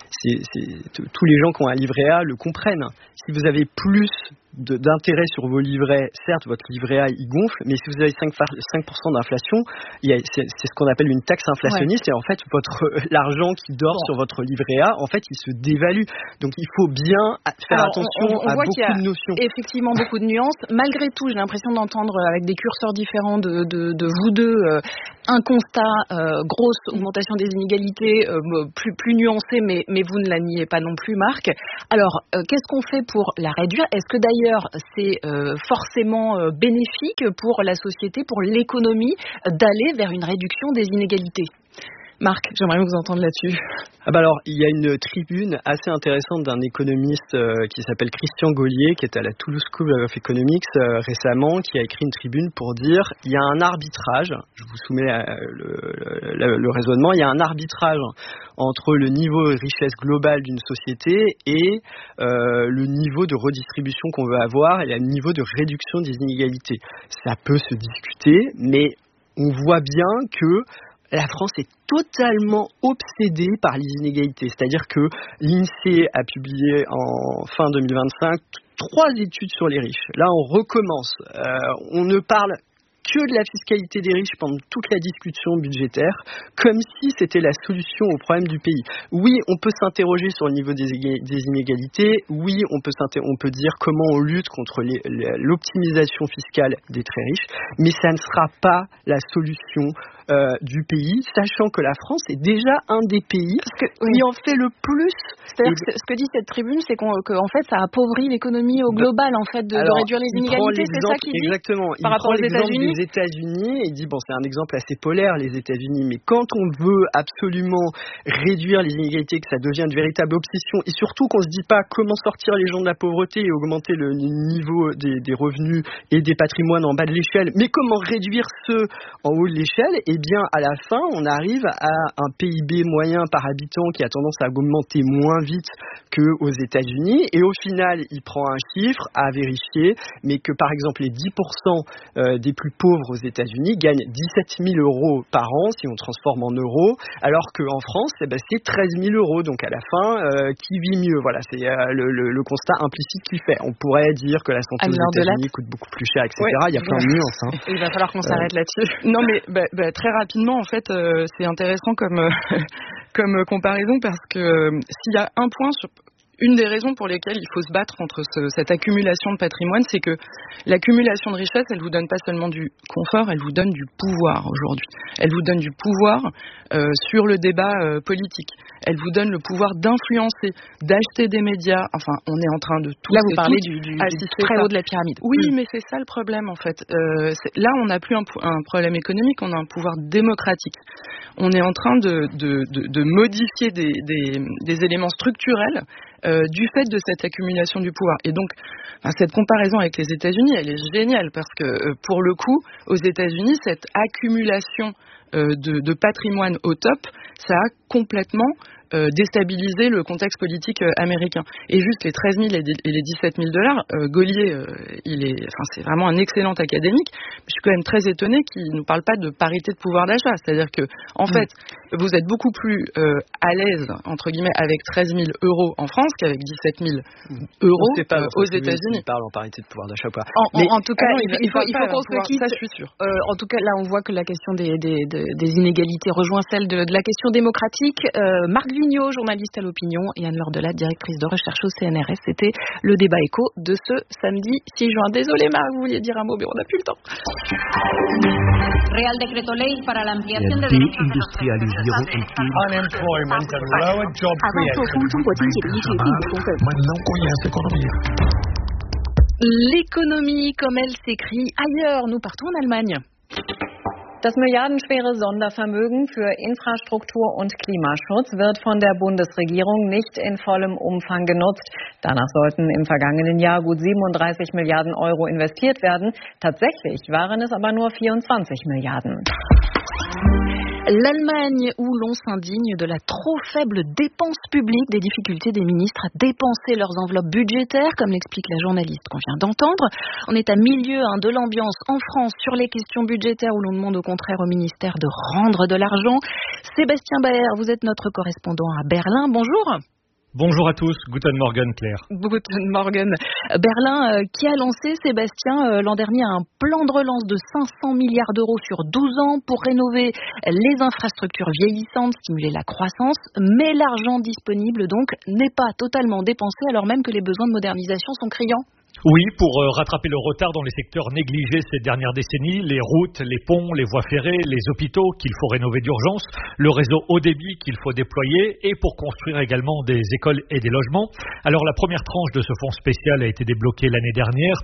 tous les gens qui ont un livret A le comprennent. Si vous avez plus d'intérêt sur vos livrets, certes, votre livret A, il gonfle, mais si vous avez 5% d'inflation, c'est ce qu'on appelle une taxe inflationniste, et en fait, l'argent qui dort sur votre livret A, en fait, il se dévalue. Donc, il faut bien faire attention à beaucoup de notions. Effectivement, beaucoup de nuances. Malgré tout, j'ai l'impression d'entendre avec des curseurs différents de vous deux, un constat, grosse augmentation des inégalités, plus nuancé, mais vous ne la niez pas non plus, Marc. Alors, qu'est-ce qu'on fait pour la réduire? Est-ce que d'ailleurs, c'est forcément bénéfique pour la société, pour l'économie, d'aller vers une réduction des inégalités? Marc, j'aimerais vous entendre là-dessus. Alors, il y a une tribune assez intéressante d'un économiste qui s'appelle Christian Gaulier, qui est à la Toulouse School of Economics récemment, qui a écrit une tribune pour dire il y a un arbitrage, je vous soumets le raisonnement, il y a un arbitrage entre le niveau de richesse globale d'une société et le niveau de redistribution qu'on veut avoir et le niveau de réduction des inégalités. Ça peut se discuter, mais on voit bien que la France est totalement obsédée par les inégalités. C'est-à-dire que l'INSEE a publié en fin 2025 3 études sur les riches. Là, on recommence. On ne parle que de la fiscalité des riches pendant toute la discussion budgétaire, comme si c'était la solution au problème du pays. Oui, on peut s'interroger sur le niveau des inégalités. Oui, on peut dire comment on lutte contre l'optimisation fiscale des très riches, mais ça ne sera pas la solution du pays, sachant que la France est déjà un des pays qui en fait le plus. C'est-à-dire que ce que dit cette tribune, c'est qu'en fait, ça appauvrit l'économie au global, en fait, de réduire les inégalités. C'est ça qu'il dit. Exactement. Par rapport aux États-Unis. Les États-Unis, il dit c'est un exemple assez polaire, les États-Unis, mais quand on veut absolument réduire les inégalités, que ça devient une véritable obsession, et surtout qu'on se dit pas comment sortir les gens de la pauvreté et augmenter le niveau des revenus et des patrimoines en bas de l'échelle, mais comment réduire ceux en haut de l'échelle, et bien à la fin on arrive à un PIB moyen par habitant qui a tendance à augmenter moins vite qu'aux États-Unis, et au final il prend un chiffre à vérifier, mais que par exemple les 10% des plus pauvres aux États-Unis gagnent 17 000 euros par an si on transforme en euros, alors qu'en France c'est 13 000 euros, donc à la fin qui vit mieux? Voilà, c'est le constat implicite qu'il fait. On pourrait dire que la santé aux États-Unis coûte beaucoup plus cher, etc. Il y a plein de nuances. Il va falloir qu'on s'arrête là-dessus. Non mais très rapidement, en fait, c'est intéressant comme comparaison, parce que s'il y a un point une des raisons pour lesquelles il faut se battre contre cette accumulation de patrimoine, c'est que l'accumulation de richesse, elle vous donne pas seulement du confort, elle vous donne du pouvoir aujourd'hui. Elle vous donne du pouvoir sur le débat politique. Elle vous donne le pouvoir d'influencer, d'acheter des médias. Enfin, on est en train de tout. Là, vous parlez du très haut de la pyramide. Oui, mais c'est ça le problème, en fait. Là, on n'a plus un problème économique, on a un pouvoir démocratique. On est en train de modifier des éléments structurels du fait de cette accumulation du pouvoir. Et donc, cette comparaison avec les États-Unis, elle est géniale, parce que pour le coup, aux États-Unis, cette accumulation de patrimoine au top, ça a complètement déstabiliser le contexte politique américain. Et juste les 13 000 et les 17 000 dollars, Gaulier, c'est vraiment un excellent académique. Je suis quand même très étonnée qu'il ne nous parle pas de parité de pouvoir d'achat. C'est-à-dire que, en fait, vous êtes beaucoup plus à l'aise, entre guillemets, avec 13 000 euros en France qu'avec 17 000 euros aux États-Unis. Il parle en parité de pouvoir d'achat ou pas. En tout cas, il faut qu'on se quitte. Ça, je suis sûr. En tout cas, là, on voit que la question des inégalités rejoint celle de la question démocratique. Marc Vigneault, journaliste à l'Opinion, et Anne-Laure Delatte, directrice de recherche au CNRS. C'était le débat écho de ce samedi 6 juin. Désolée Marc, vous vouliez dire un mot, mais on n'a plus le temps. Real Decreto Ley para la ampliación de derechos de los Unemployment and lower job L'économie, comme elle s'écrit ailleurs. Nous partons en Allemagne. Das milliardenschwere Sondervermögen für Infrastruktur und Klimaschutz wird von der Bundesregierung nicht in vollem Umfang genutzt. Danach sollten im vergangenen Jahr gut 37 Milliarden Euro investiert werden. Tatsächlich waren es aber nur 24 Milliarden. L'Allemagne où l'on s'indigne de la trop faible dépense publique, des difficultés des ministres à dépenser leurs enveloppes budgétaires, comme l'explique la journaliste qu'on vient d'entendre. On est à milieu de l'ambiance en France sur les questions budgétaires où l'on demande au contraire au ministère de rendre de l'argent. Sébastien Baer, vous êtes notre correspondant à Berlin. Bonjour. Bonjour à tous, Guten Morgen Claire. Guten Morgen. Berlin qui a lancé, Sébastien, l'an dernier un plan de relance de 500 milliards d'euros sur 12 ans pour rénover les infrastructures vieillissantes, stimuler la croissance, mais l'argent disponible donc n'est pas totalement dépensé alors même que les besoins de modernisation sont criants. Oui, pour rattraper le retard dans les secteurs négligés ces dernières décennies, les routes, les ponts, les voies ferrées, les hôpitaux qu'il faut rénover d'urgence, le réseau haut débit qu'il faut déployer et pour construire également des écoles et des logements. Alors la première tranche de ce fonds spécial a été débloquée l'année dernière,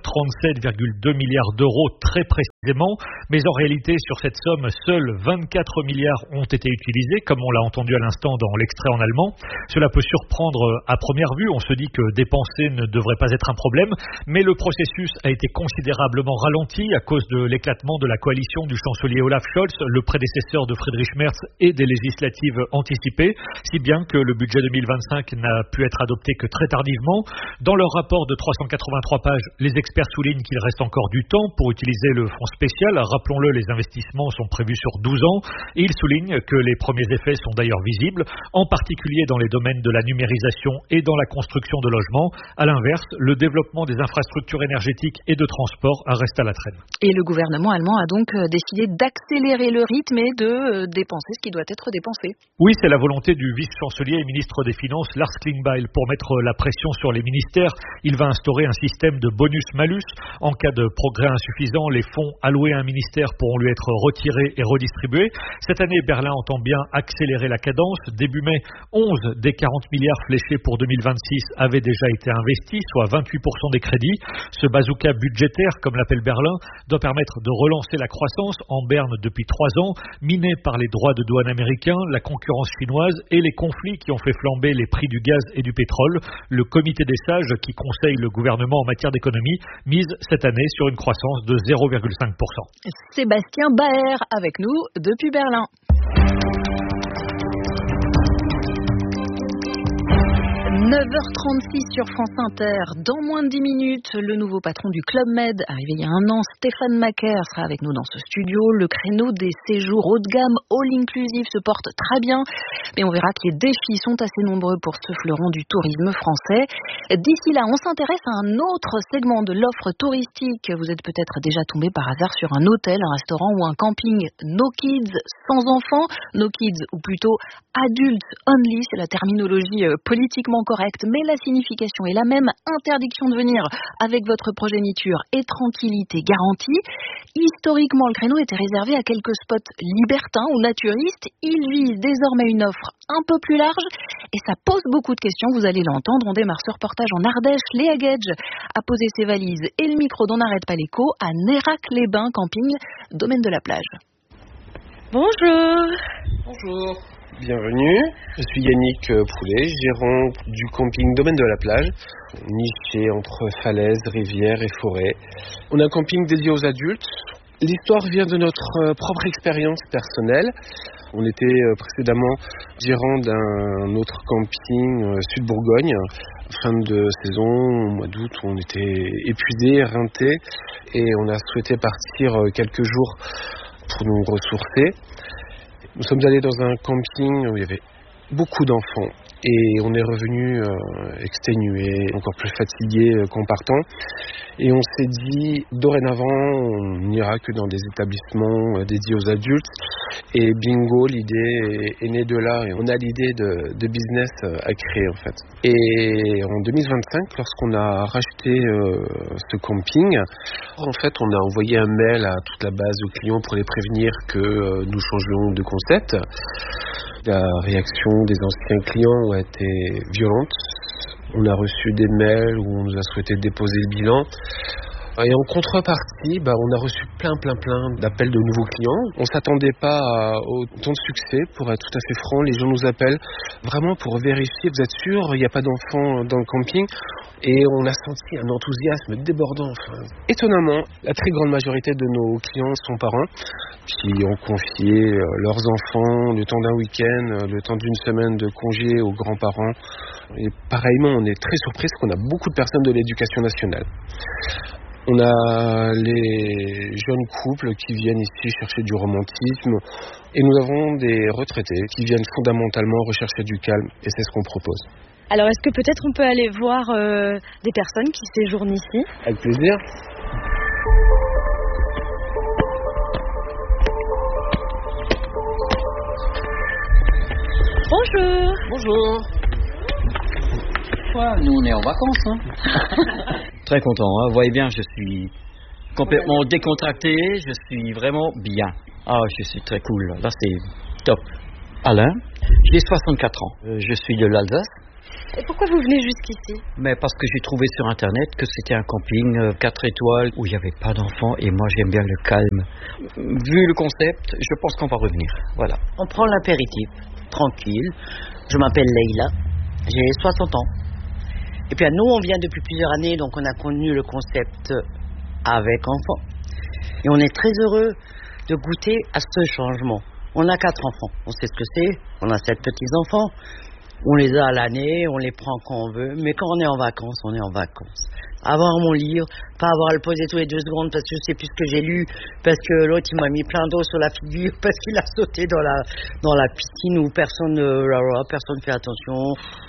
37,2 milliards d'euros très précisément, mais en réalité sur cette somme, seuls 24 milliards ont été utilisés, comme on l'a entendu à l'instant dans l'extrait en allemand. Cela peut surprendre à première vue, on se dit que dépenser ne devrait pas être un problème, mais le processus a été considérablement ralenti à cause de l'éclatement de la coalition du chancelier Olaf Scholz, le prédécesseur de Friedrich Merz, et des législatives anticipées, si bien que le budget 2025 n'a pu être adopté que très tardivement. Dans leur rapport de 383 pages, les experts soulignent qu'il reste encore du temps pour utiliser le fonds spécial. Rappelons-le, les investissements sont prévus sur 12 ans et ils soulignent que les premiers effets sont d'ailleurs visibles, en particulier dans les domaines de la numérisation et dans la construction de logements. À l'inverse, le développement des infrastructures énergétiques et de transport reste à la traîne. Et le gouvernement allemand a donc décidé d'accélérer le rythme et de dépenser ce qui doit être dépensé. Oui, c'est la volonté du vice-chancelier et ministre des Finances Lars Klingbeil pour mettre la pression sur les ministères. Il va instaurer un système de bonus-malus. En cas de progrès insuffisant, les fonds alloués à un ministère pourront lui être retirés et redistribués. Cette année, Berlin entend bien accélérer la cadence. Début mai, 11 des 40 milliards fléchés pour 2026 avaient déjà été investis, soit 28% des crédits. Ce bazooka budgétaire, comme l'appelle Berlin, doit permettre de relancer la croissance en berne depuis 3 ans, minée par les droits de douane américains, la concurrence chinoise et les conflits qui ont fait flamber les prix du gaz et du pétrole. Le comité des sages qui conseille le gouvernement en matière d'économie mise cette année sur une croissance de 0,5%. Sébastien Baer avec nous depuis Berlin. 9h36 sur France Inter. Dans moins de 10 minutes, le nouveau patron du Club Med, arrivé il y a un an, Stéphane Macaire, sera avec nous dans ce studio. Le créneau des séjours haut de gamme, all inclusive, se porte très bien. Mais on verra que les défis sont assez nombreux pour ce fleuron du tourisme français. D'ici là, on s'intéresse à un autre segment de l'offre touristique. Vous êtes peut-être déjà tombé par hasard sur un hôtel, un restaurant ou un camping no kids, sans enfants. No kids, ou plutôt adultes only, c'est la terminologie politiquement correcte, mais la signification est la même. Interdiction de venir avec votre progéniture et tranquillité garantie. Historiquement, le créneau était réservé à quelques spots libertins ou naturistes. Il vise désormais une offre un peu plus large et ça pose beaucoup de questions. Vous allez l'entendre. On démarre ce reportage en Ardèche. Léa Gage a posé ses valises et le micro d'On n'arrête pas l'écho à Nérac-les-Bains, camping, domaine de la plage. Bonjour. Bonjour. Bienvenue, je suis Yannick Poulet, gérant du camping Domaine de la Plage, niché entre falaises, rivières et forêts. On a un camping dédié aux adultes. L'histoire vient de notre propre expérience personnelle. On était précédemment gérant d'un autre camping Sud-Bourgogne. Fin de saison, au mois d'août, on était épuisés, éreintés et on a souhaité partir quelques jours pour nous ressourcer. Nous sommes allés dans un camping où il y avait beaucoup d'enfants et on est revenu exténués, encore plus fatigués qu'en partant. Et on s'est dit, dorénavant, on n'ira que dans des établissements dédiés aux adultes. Et bingo, l'idée est née de là. Et on a l'idée de business à créer, en fait. Et en 2025, lorsqu'on a racheté ce camping, en fait, on a envoyé un mail à toute la base de clients pour les prévenir que nous changions de concept. La réaction des anciens clients a été violente. On a reçu des mails où on nous a souhaité déposer le bilan. Et en contrepartie, on a reçu plein d'appels de nouveaux clients. On s'attendait pas à autant de succès, pour être tout à fait franc. Les gens nous appellent vraiment pour vérifier, vous êtes sûr, il n'y a pas d'enfants dans le camping? Et on a senti un enthousiasme débordant. Étonnamment, la très grande majorité de nos clients sont parents qui ont confié leurs enfants le temps d'un week-end, le temps d'une semaine de congé aux grands-parents. Et pareillement, on est très surpris parce qu'on a beaucoup de personnes de l'éducation nationale. On a les jeunes couples qui viennent ici chercher du romantisme et nous avons des retraités qui viennent fondamentalement rechercher du calme et c'est ce qu'on propose. Alors est-ce que peut-être on peut aller voir des personnes qui séjournent ici? Avec plaisir. Bonjour. Bonjour. Ouais, nous on est en vacances. Très content, vous voyez bien, je suis complètement décontracté, je suis vraiment bien. Je suis très cool, là c'est top. Alain, j'ai 64 ans, je suis de l'Alsace. Et pourquoi vous venez jusqu'ici? Mais parce que j'ai trouvé sur internet que c'était un camping 4 étoiles où il n'y avait pas d'enfants et moi j'aime bien le calme. Vu le concept, je pense qu'on va revenir, voilà. On prend l'apéritif, tranquille. Je m'appelle Leïla, j'ai 60 ans. Et puis nous, on vient depuis plusieurs années, donc on a connu le concept avec enfants. Et on est très heureux de goûter à ce changement. On a 4 enfants, on sait ce que c'est, on a 7 petits-enfants. On les a à l'année, on les prend quand on veut, mais quand on est en vacances, on est en vacances. Avoir mon livre, pas avoir à le poser tous les 2 secondes parce que je sais plus ce que j'ai lu, parce que l'autre il m'a mis plein d'eau sur la figure, parce qu'il a sauté dans la piscine où personne fait attention.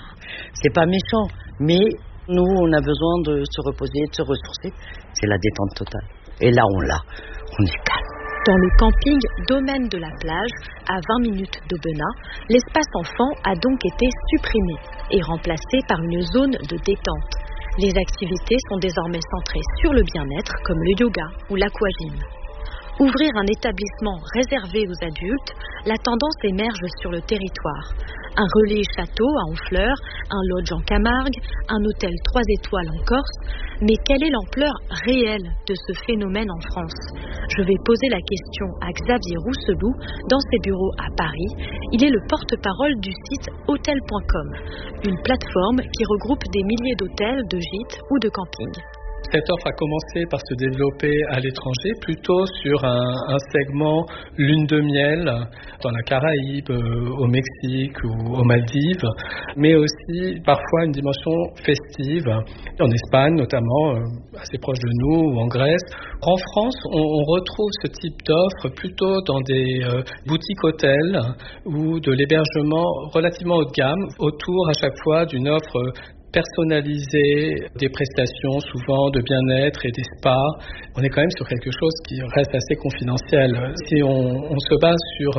C'est pas méchant, mais nous on a besoin de se reposer, de se ressourcer. C'est la détente totale. Et là on est calme. Dans le camping Domaine de la Plage, à 20 minutes d'Aubenas, l'espace enfant a donc été supprimé et remplacé par une zone de détente. Les activités sont désormais centrées sur le bien-être, comme le yoga ou l'aquagym. Ouvrir un établissement réservé aux adultes, la tendance émerge sur le territoire. Un relais château à Honfleur, un lodge en Camargue, un hôtel 3 étoiles en Corse. Mais quelle est l'ampleur réelle de ce phénomène en France? Je vais poser la question à Xavier Rousselou dans ses bureaux à Paris. Il est le porte-parole du site hotel.com, une plateforme qui regroupe des milliers d'hôtels, de gîtes ou de campings. Cette offre a commencé par se développer à l'étranger, plutôt sur un segment lune de miel dans la Caraïbe, au Mexique ou aux Maldives, mais aussi parfois une dimension festive, en Espagne notamment, assez proche de nous, ou en Grèce. En France, on retrouve ce type d'offre plutôt dans des boutiques hôtels ou de l'hébergement relativement haut de gamme, autour à chaque fois d'une offre personnaliser des prestations souvent de bien-être et des spas. On est quand même sur quelque chose qui reste assez confidentiel. Si on se base sur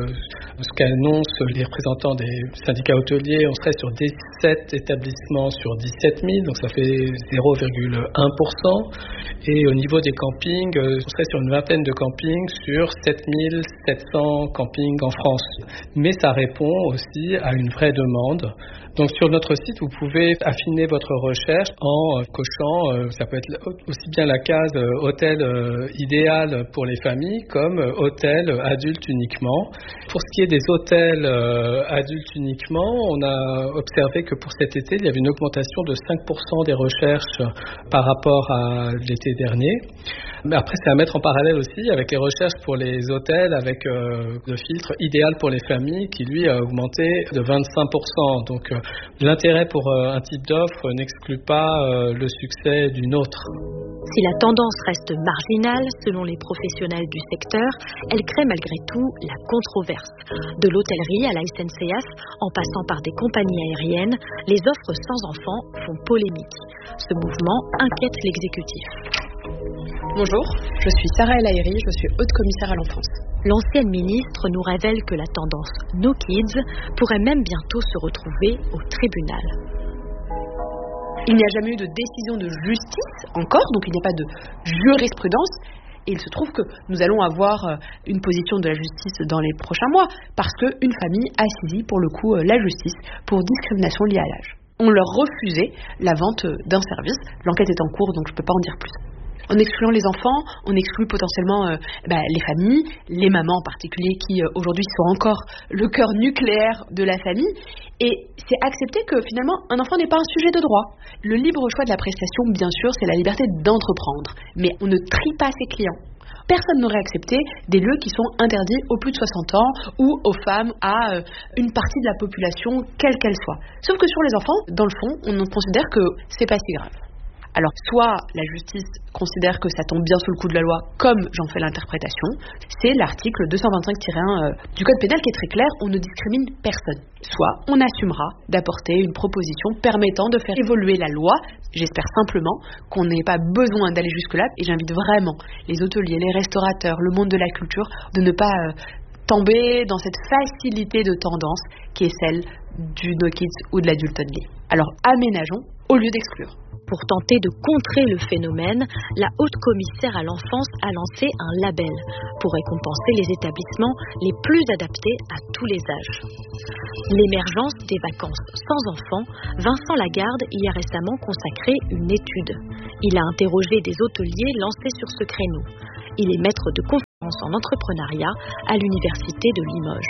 ce qu'annoncent les représentants des syndicats hôteliers, on serait sur 17 établissements sur 17 000, donc ça fait 0,1%. Et au niveau des campings, on serait sur une vingtaine de campings sur 7700 campings en France. Mais ça répond aussi à une vraie demande. Donc sur notre site, vous pouvez affiner votre recherche en cochant, ça peut être aussi bien la case hôtel idéal pour les familles comme hôtel adulte uniquement. Pour ce qui est des hôtels adultes uniquement, on a observé que pour cet été, il y avait une augmentation de 5% des recherches par rapport à l'été dernier. Mais après, c'est à mettre en parallèle aussi avec les recherches pour les hôtels avec le filtre idéal pour les familles qui, lui, a augmenté de 25%. Donc, l'intérêt pour un type d'offre n'exclut pas le succès d'une autre. Si la tendance reste marginale, selon les professionnels du secteur, elle crée malgré tout la controverse. De l'hôtellerie à la SNCF, en passant par des compagnies aériennes, les offres sans enfants font polémique. Ce mouvement inquiète l'exécutif. Bonjour, je suis Sarah El Haïry, je suis haute commissaire à l'enfance. L'ancienne ministre nous révèle que la tendance No Kids pourrait même bientôt se retrouver au tribunal. Il n'y a jamais eu de décision de justice encore, donc il n'y a pas de jurisprudence. Et il se trouve que nous allons avoir une position de la justice dans les prochains mois, parce qu'une famille a saisi pour le coup la justice pour discrimination liée à l'âge. On leur refusait la vente d'un service. L'enquête est en cours, donc je ne peux pas en dire plus. En excluant les enfants, on exclut potentiellement les familles, les mamans en particulier qui aujourd'hui sont encore le cœur nucléaire de la famille. Et c'est accepter que finalement un enfant n'est pas un sujet de droit. Le libre choix de la prestation, bien sûr, c'est la liberté d'entreprendre, mais on ne trie pas ses clients. Personne n'aurait accepté des lieux qui sont interdits aux plus de 60 ans ou aux femmes, à une partie de la population, quelle qu'elle soit. Sauf que sur les enfants, dans le fond, on considère que c'est pas si grave. Alors, soit la justice considère que ça tombe bien sous le coup de la loi, comme j'en fais l'interprétation, c'est l'article 225-1 du Code pénal qui est très clair, on ne discrimine personne. Soit on assumera d'apporter une proposition permettant de faire évoluer la loi. J'espère simplement qu'on n'ait pas besoin d'aller jusque-là, et j'invite vraiment les hôteliers, les restaurateurs, le monde de la culture, de ne pas tomber dans cette facilité de tendance qui est celle du no kids ou de l'adult only. Alors aménageons au lieu d'exclure. Pour tenter de contrer le phénomène, la Haute Commissaire à l'enfance a lancé un label pour récompenser les établissements les plus adaptés à tous les âges. L'émergence des vacances sans enfants, Vincent Lagarde y a récemment consacré une étude. Il a interrogé des hôteliers lancés sur ce créneau. Il est maître de conférences en entrepreneuriat à l'université de Limoges.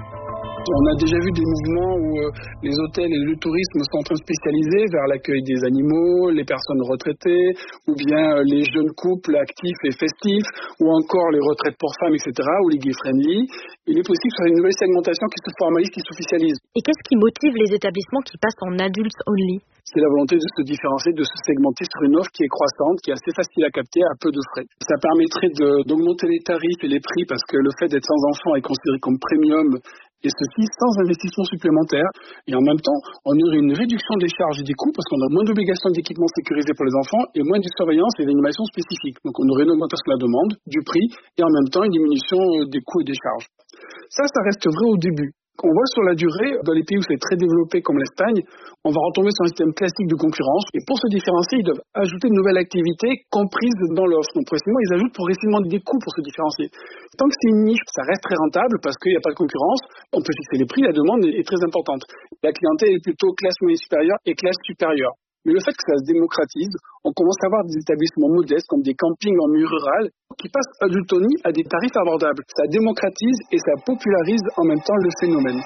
On a déjà vu des mouvements où les hôtels et le tourisme sont en train de spécialiser vers l'accueil des animaux, les personnes retraitées, ou bien les jeunes couples actifs et festifs, ou encore les retraites pour femmes, etc., ou les gay-friendly. Il est possible que ce soit une nouvelle segmentation qui se formalise, qui s'officialise. Et qu'est-ce qui motive les établissements qui passent en adults only ? C'est la volonté de se différencier, de se segmenter sur une offre qui est croissante, qui est assez facile à capter à peu de frais. Ça permettrait d'augmenter les tarifs et les prix parce que le fait d'être sans enfant est considéré comme premium, et ceci sans investissement supplémentaire. Et en même temps, on aurait une réduction des charges et des coûts parce qu'on a moins d'obligations d'équipement sécurisé pour les enfants et moins de surveillance et d'animation spécifiques. Donc on aurait une augmentation de la demande, du prix et en même temps une diminution des coûts et des charges. Ça reste vrai au début. On voit sur la durée, dans les pays où c'est très développé comme l'Espagne, on va retomber sur un système classique de concurrence. Et pour se différencier, ils doivent ajouter une nouvelle activité comprise dans l'offre. Donc progressivement, ils ajoutent progressivement des coûts pour se différencier. Tant que c'est une niche, ça reste très rentable parce qu'il n'y a pas de concurrence. On peut fixer les prix, la demande est très importante. La clientèle est plutôt classe moyenne supérieure et classe supérieure. Mais le fait que ça se démocratise, on commence à avoir des établissements modestes comme des campings en milieu rural qui passent adult only à des tarifs abordables. Ça démocratise et ça popularise en même temps le phénomène.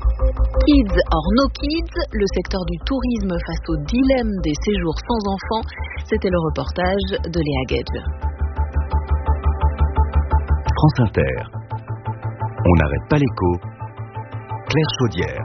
Kids or no kids, le secteur du tourisme face au dilemme des séjours sans enfants, c'était le reportage de Léa Gage. France Inter. On n'arrête pas l'écho. Claire Chaudière.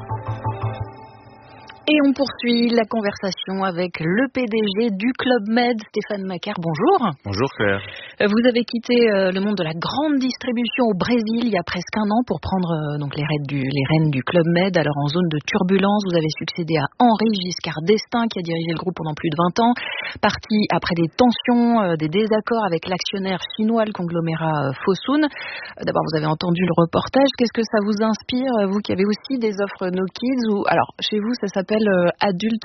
Et on poursuit la conversation avec le PDG du Club Med, Stéphane Macaire. Bonjour. Bonjour Claire. Vous avez quitté le monde de la grande distribution au Brésil il y a presque un an pour prendre donc les rênes du Club Med. Alors en zone de turbulence, vous avez succédé à Henri Giscard d'Estaing qui a dirigé le groupe pendant plus de 20 ans. Parti après des tensions, des désaccords avec l'actionnaire chinois, le conglomérat Fosun. D'abord, vous avez entendu le reportage. Qu'est-ce que ça vous inspire, vous qui avez aussi des offres No Kids ou alors chez vous ça s'appelle adult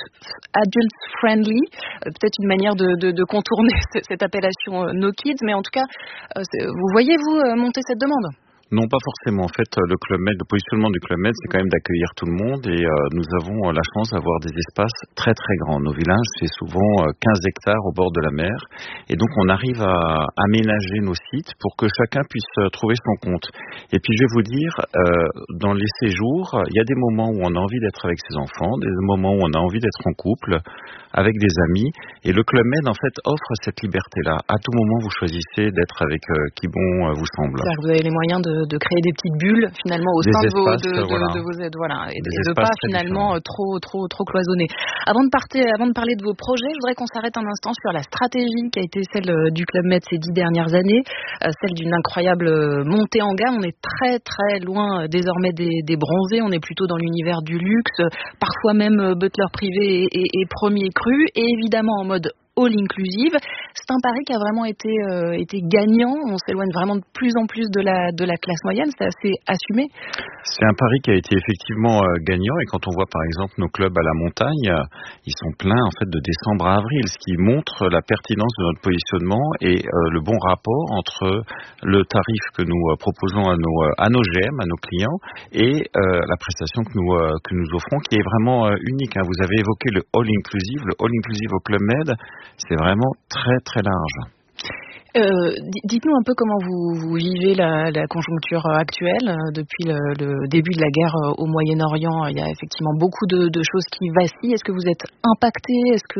friendly, peut-être une manière de contourner cette appellation No Kids, mais en tout cas, vous voyez-vous monter cette demande ? Non, pas forcément. En fait, le Club Med, le positionnement du Club Med, c'est quand même d'accueillir tout le monde et nous avons la chance d'avoir des espaces très très grands. Nos villages, c'est souvent 15 hectares au bord de la mer et donc on arrive à aménager nos sites pour que chacun puisse trouver son compte. Et puis je vais vous dire, dans les séjours, il y a des moments où on a envie d'être avec ses enfants, des moments où on a envie d'être en couple, avec des amis et le Club Med en fait offre cette liberté-là. À tout moment, vous choisissez d'être avec qui bon vous semble. C'est-à-dire que vous avez les moyens de créer des petites bulles finalement au sein de vos aides, voilà, et de pas finalement trop cloisonner. Avant de parler de vos projets, je voudrais qu'on s'arrête un instant sur la stratégie qui a été celle du Club Med ces 10 dernières années, celle d'une incroyable montée en gamme. On est très très loin désormais des bronzés, on est plutôt dans l'univers du luxe, parfois même butler privé et premier cru, et évidemment en mode all inclusive. C'est un pari qui a vraiment été gagnant. On s'éloigne vraiment de plus en plus de la classe moyenne. C'est assez assumé. C'est un pari qui a été effectivement gagnant. Et quand on voit par exemple nos clubs à la montagne, ils sont pleins en fait de décembre à avril, ce qui montre la pertinence de notre positionnement et le bon rapport entre le tarif que nous proposons à nos GM, à nos clients, et la prestation que nous offrons, qui est vraiment unique. Vous avez évoqué le all inclusive au Club Med. C'est vraiment très très large. Dites-nous un peu comment vous vivez la conjoncture actuelle. Depuis le début de la guerre au Moyen-Orient, il y a effectivement beaucoup de choses qui vacillent. Est-ce que vous êtes impacté? Est-ce que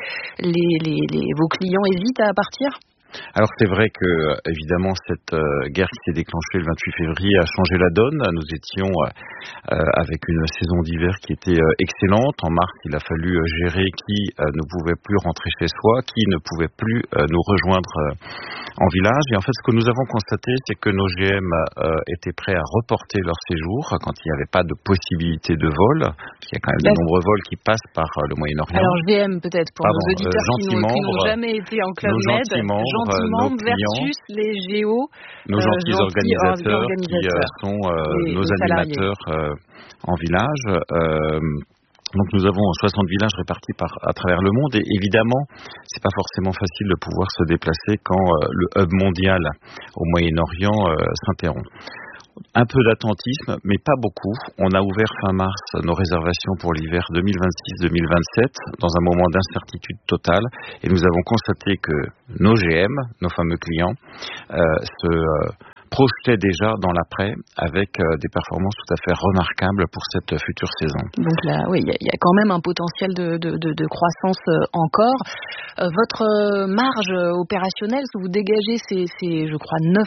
vos clients hésitent à partir? Alors c'est vrai que évidemment cette guerre qui s'est déclenchée le 28 février a changé la donne. Nous étions avec une saison d'hiver qui était excellente. En mars, il a fallu gérer qui ne pouvait plus rentrer chez soi, qui ne pouvait plus nous rejoindre en village. Et en fait, ce que nous avons constaté, c'est que nos GM étaient prêts à reporter leur séjour quand il n'y avait pas de possibilité de vol. Il y a quand même de nombreux vols qui passent par le Moyen-Orient. Alors GM peut-être pour nos auditeurs qui n'ont jamais été en Club Med. Gentiment versus les géos, nos gentils organisateurs qui sont nos animateurs en village. Donc nous avons 60 villages répartis à travers le monde et évidemment c'est pas forcément facile de pouvoir se déplacer quand le hub mondial au Moyen-Orient s'interrompt. Un peu d'attentisme, mais pas beaucoup. On a ouvert fin mars nos réservations pour l'hiver 2026-2027 dans un moment d'incertitude totale et nous avons constaté que nos GM, nos fameux clients, se projetaient déjà dans l'après avec des performances tout à fait remarquables pour cette future saison. Donc là, oui, il y a quand même un potentiel de croissance encore. Votre marge opérationnelle, ce que vous dégagez, c'est je crois 9%.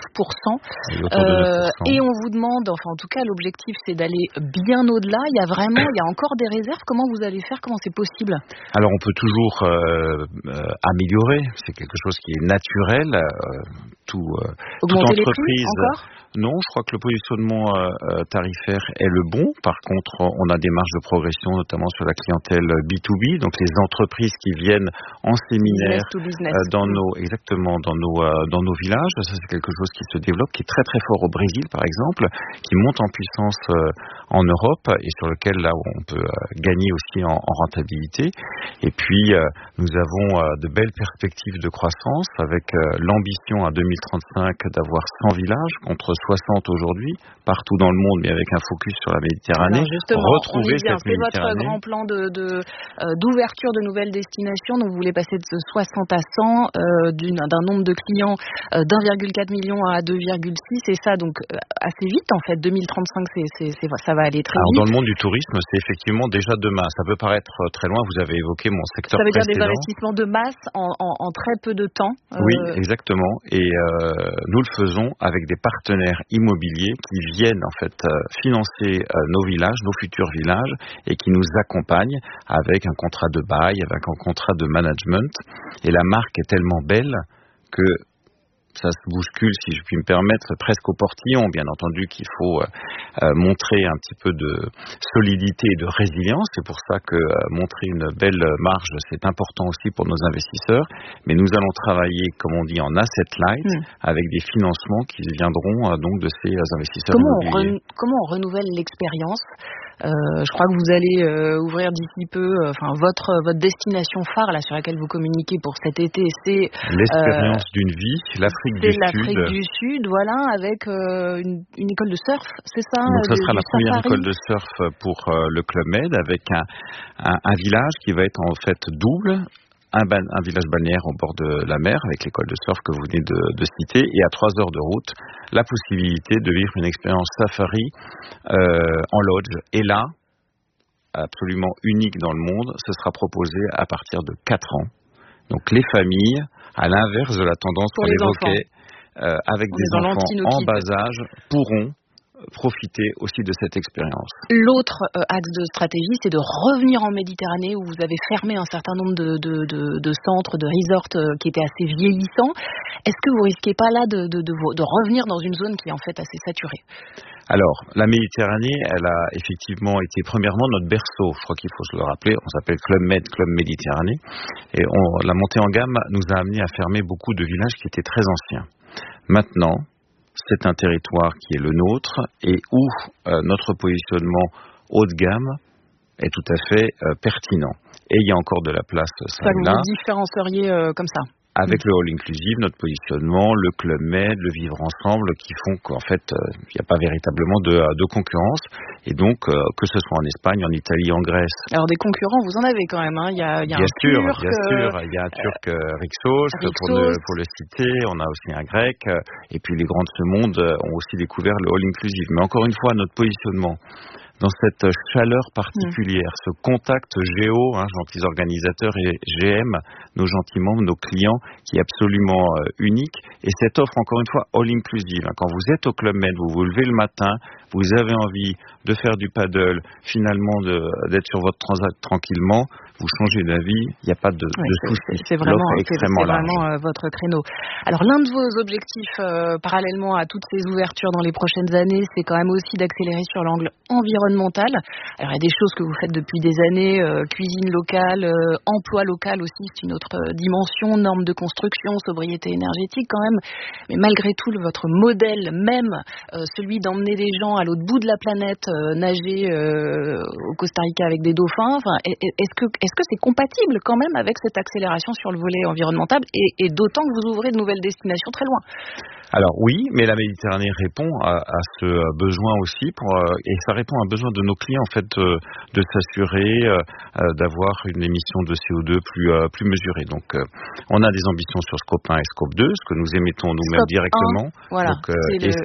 Et on vous demande, enfin en tout cas l'objectif c'est d'aller bien au-delà. Il y a encore des réserves. Comment vous allez faire? Comment c'est possible? Alors on peut toujours améliorer. C'est quelque chose qui est naturel. Toute entreprise. Encore? Non, je crois que le positionnement tarifaire est le bon. Par contre, on a des marges de progression, notamment sur la clientèle B2B, donc les entreprises qui viennent en séminaire dans nos villages. Ça, c'est quelque chose qui se développe, qui est très très fort au Brésil, par exemple, qui monte en puissance en Europe et sur lequel là on peut gagner aussi en rentabilité. Et puis, nous avons de belles perspectives de croissance avec l'ambition à 2035 d'avoir 100 villages contre 60 aujourd'hui, partout dans le monde, mais avec un focus sur la Méditerranée. Retrouver cette Méditerranée. C'est votre grand plan d'ouverture de nouvelles destinations. Donc vous voulez passer de 60 à 100, d'un nombre de clients d'1,4 million à 2,6, et ça donc assez vite en fait. 2035, ça va aller très vite. Dans le monde du tourisme, c'est effectivement déjà demain. Ça peut paraître très loin. Vous avez évoqué mon secteur précédent. Ça veut dire des investissements de masse en très peu de temps. Oui, exactement. Et nous le faisons avec des partenaires immobiliers qui viennent en fait financer nos villages, nos futurs villages, et qui nous accompagnent avec un contrat de bail, avec un contrat de management. Et la marque est tellement belle que ça se bouscule, si je puis me permettre, presque au portillon. Bien entendu qu'il faut montrer un petit peu de solidité et de résilience. C'est pour ça que montrer une belle marge, c'est important aussi pour nos investisseurs. Mais nous allons travailler, comme on dit, en asset light, avec des financements qui viendront donc de ces investisseurs immobiliers. Comment on renouvelle l'expérience? Je crois que vous allez ouvrir d'ici peu, votre destination phare là sur laquelle vous communiquez pour cet été, c'est l'expérience d'une vie, l'Afrique du Sud, voilà, avec une école de surf, c'est ça? Donc ça sera la première école de surf pour le Club Med, avec un village qui va être en fait double. Un village balnéaire au bord de la mer avec l'école de surf que vous venez de citer, et à 3 heures de route la possibilité de vivre une expérience safari en lodge, et là absolument unique dans le monde, ce sera proposé à partir de 4 ans. Donc les familles, à l'inverse de la tendance qu'on évoquait, avec des enfants en bas âge, pourront profiter aussi de cette expérience. L'autre axe de stratégie, c'est de revenir en Méditerranée, où vous avez fermé un certain nombre de centres, de resorts qui étaient assez vieillissants. Est-ce que vous risquez pas là de revenir dans une zone qui est en fait assez saturée? Alors, la Méditerranée, elle a effectivement été premièrement notre berceau. Je crois qu'il faut se le rappeler. On s'appelle Club Med, Club Méditerranée. Et la montée en gamme nous a amené à fermer beaucoup de villages qui étaient très anciens. Maintenant, c'est un territoire qui est le nôtre et où notre positionnement haut de gamme est tout à fait pertinent. Et il y a encore de la place, ça vous différencieriez comme ça? avec le all inclusive, notre positionnement, le Club Med, le vivre ensemble, qui font qu'en fait, il n'y a pas véritablement de concurrence. Et donc, que ce soit en Espagne, en Italie, en Grèce. Alors, des concurrents, vous en avez quand même, hein. Il y a bien un sûr, Turc. Bien sûr, il y a un Turc Rixos, pour le citer. On a aussi un Grec. Et puis, les grands de ce monde ont aussi découvert le all inclusive. Mais encore une fois, notre positionnement dans cette chaleur particulière, ce contact géo, gentils organisateurs et GM, nos gentils membres, nos clients, qui est absolument unique. Et cette offre, encore une fois, all inclusive. Quand vous êtes au Club Med, vous vous levez le matin, vous avez envie de faire du paddle, finalement d'être sur votre transat tranquillement, vous changez d'avis, il n'y a pas de souci. C'est vraiment votre créneau. Alors l'un de vos objectifs, parallèlement à toutes ces ouvertures dans les prochaines années, c'est quand même aussi d'accélérer sur l'angle environnemental. Alors il y a des choses que vous faites depuis des années, cuisine locale, emploi local aussi, c'est une autre dimension, normes de construction, sobriété énergétique quand même. Mais malgré tout, votre modèle même, celui d'emmener des gens à l'autre bout de la planète, nager au Costa Rica avec des dauphins, est-ce que c'est compatible quand même avec cette accélération sur le volet environnemental et d'autant que vous ouvrez de nouvelles destinations très loin? Alors oui, mais la Méditerranée répond à ce besoin aussi, et ça répond à un besoin de nos clients en fait de s'assurer d'avoir une émission de CO2 plus mesurée. Donc on a des ambitions sur Scope 1 et Scope 2, ce que nous émettons nous-mêmes directement. Voilà. Donc, et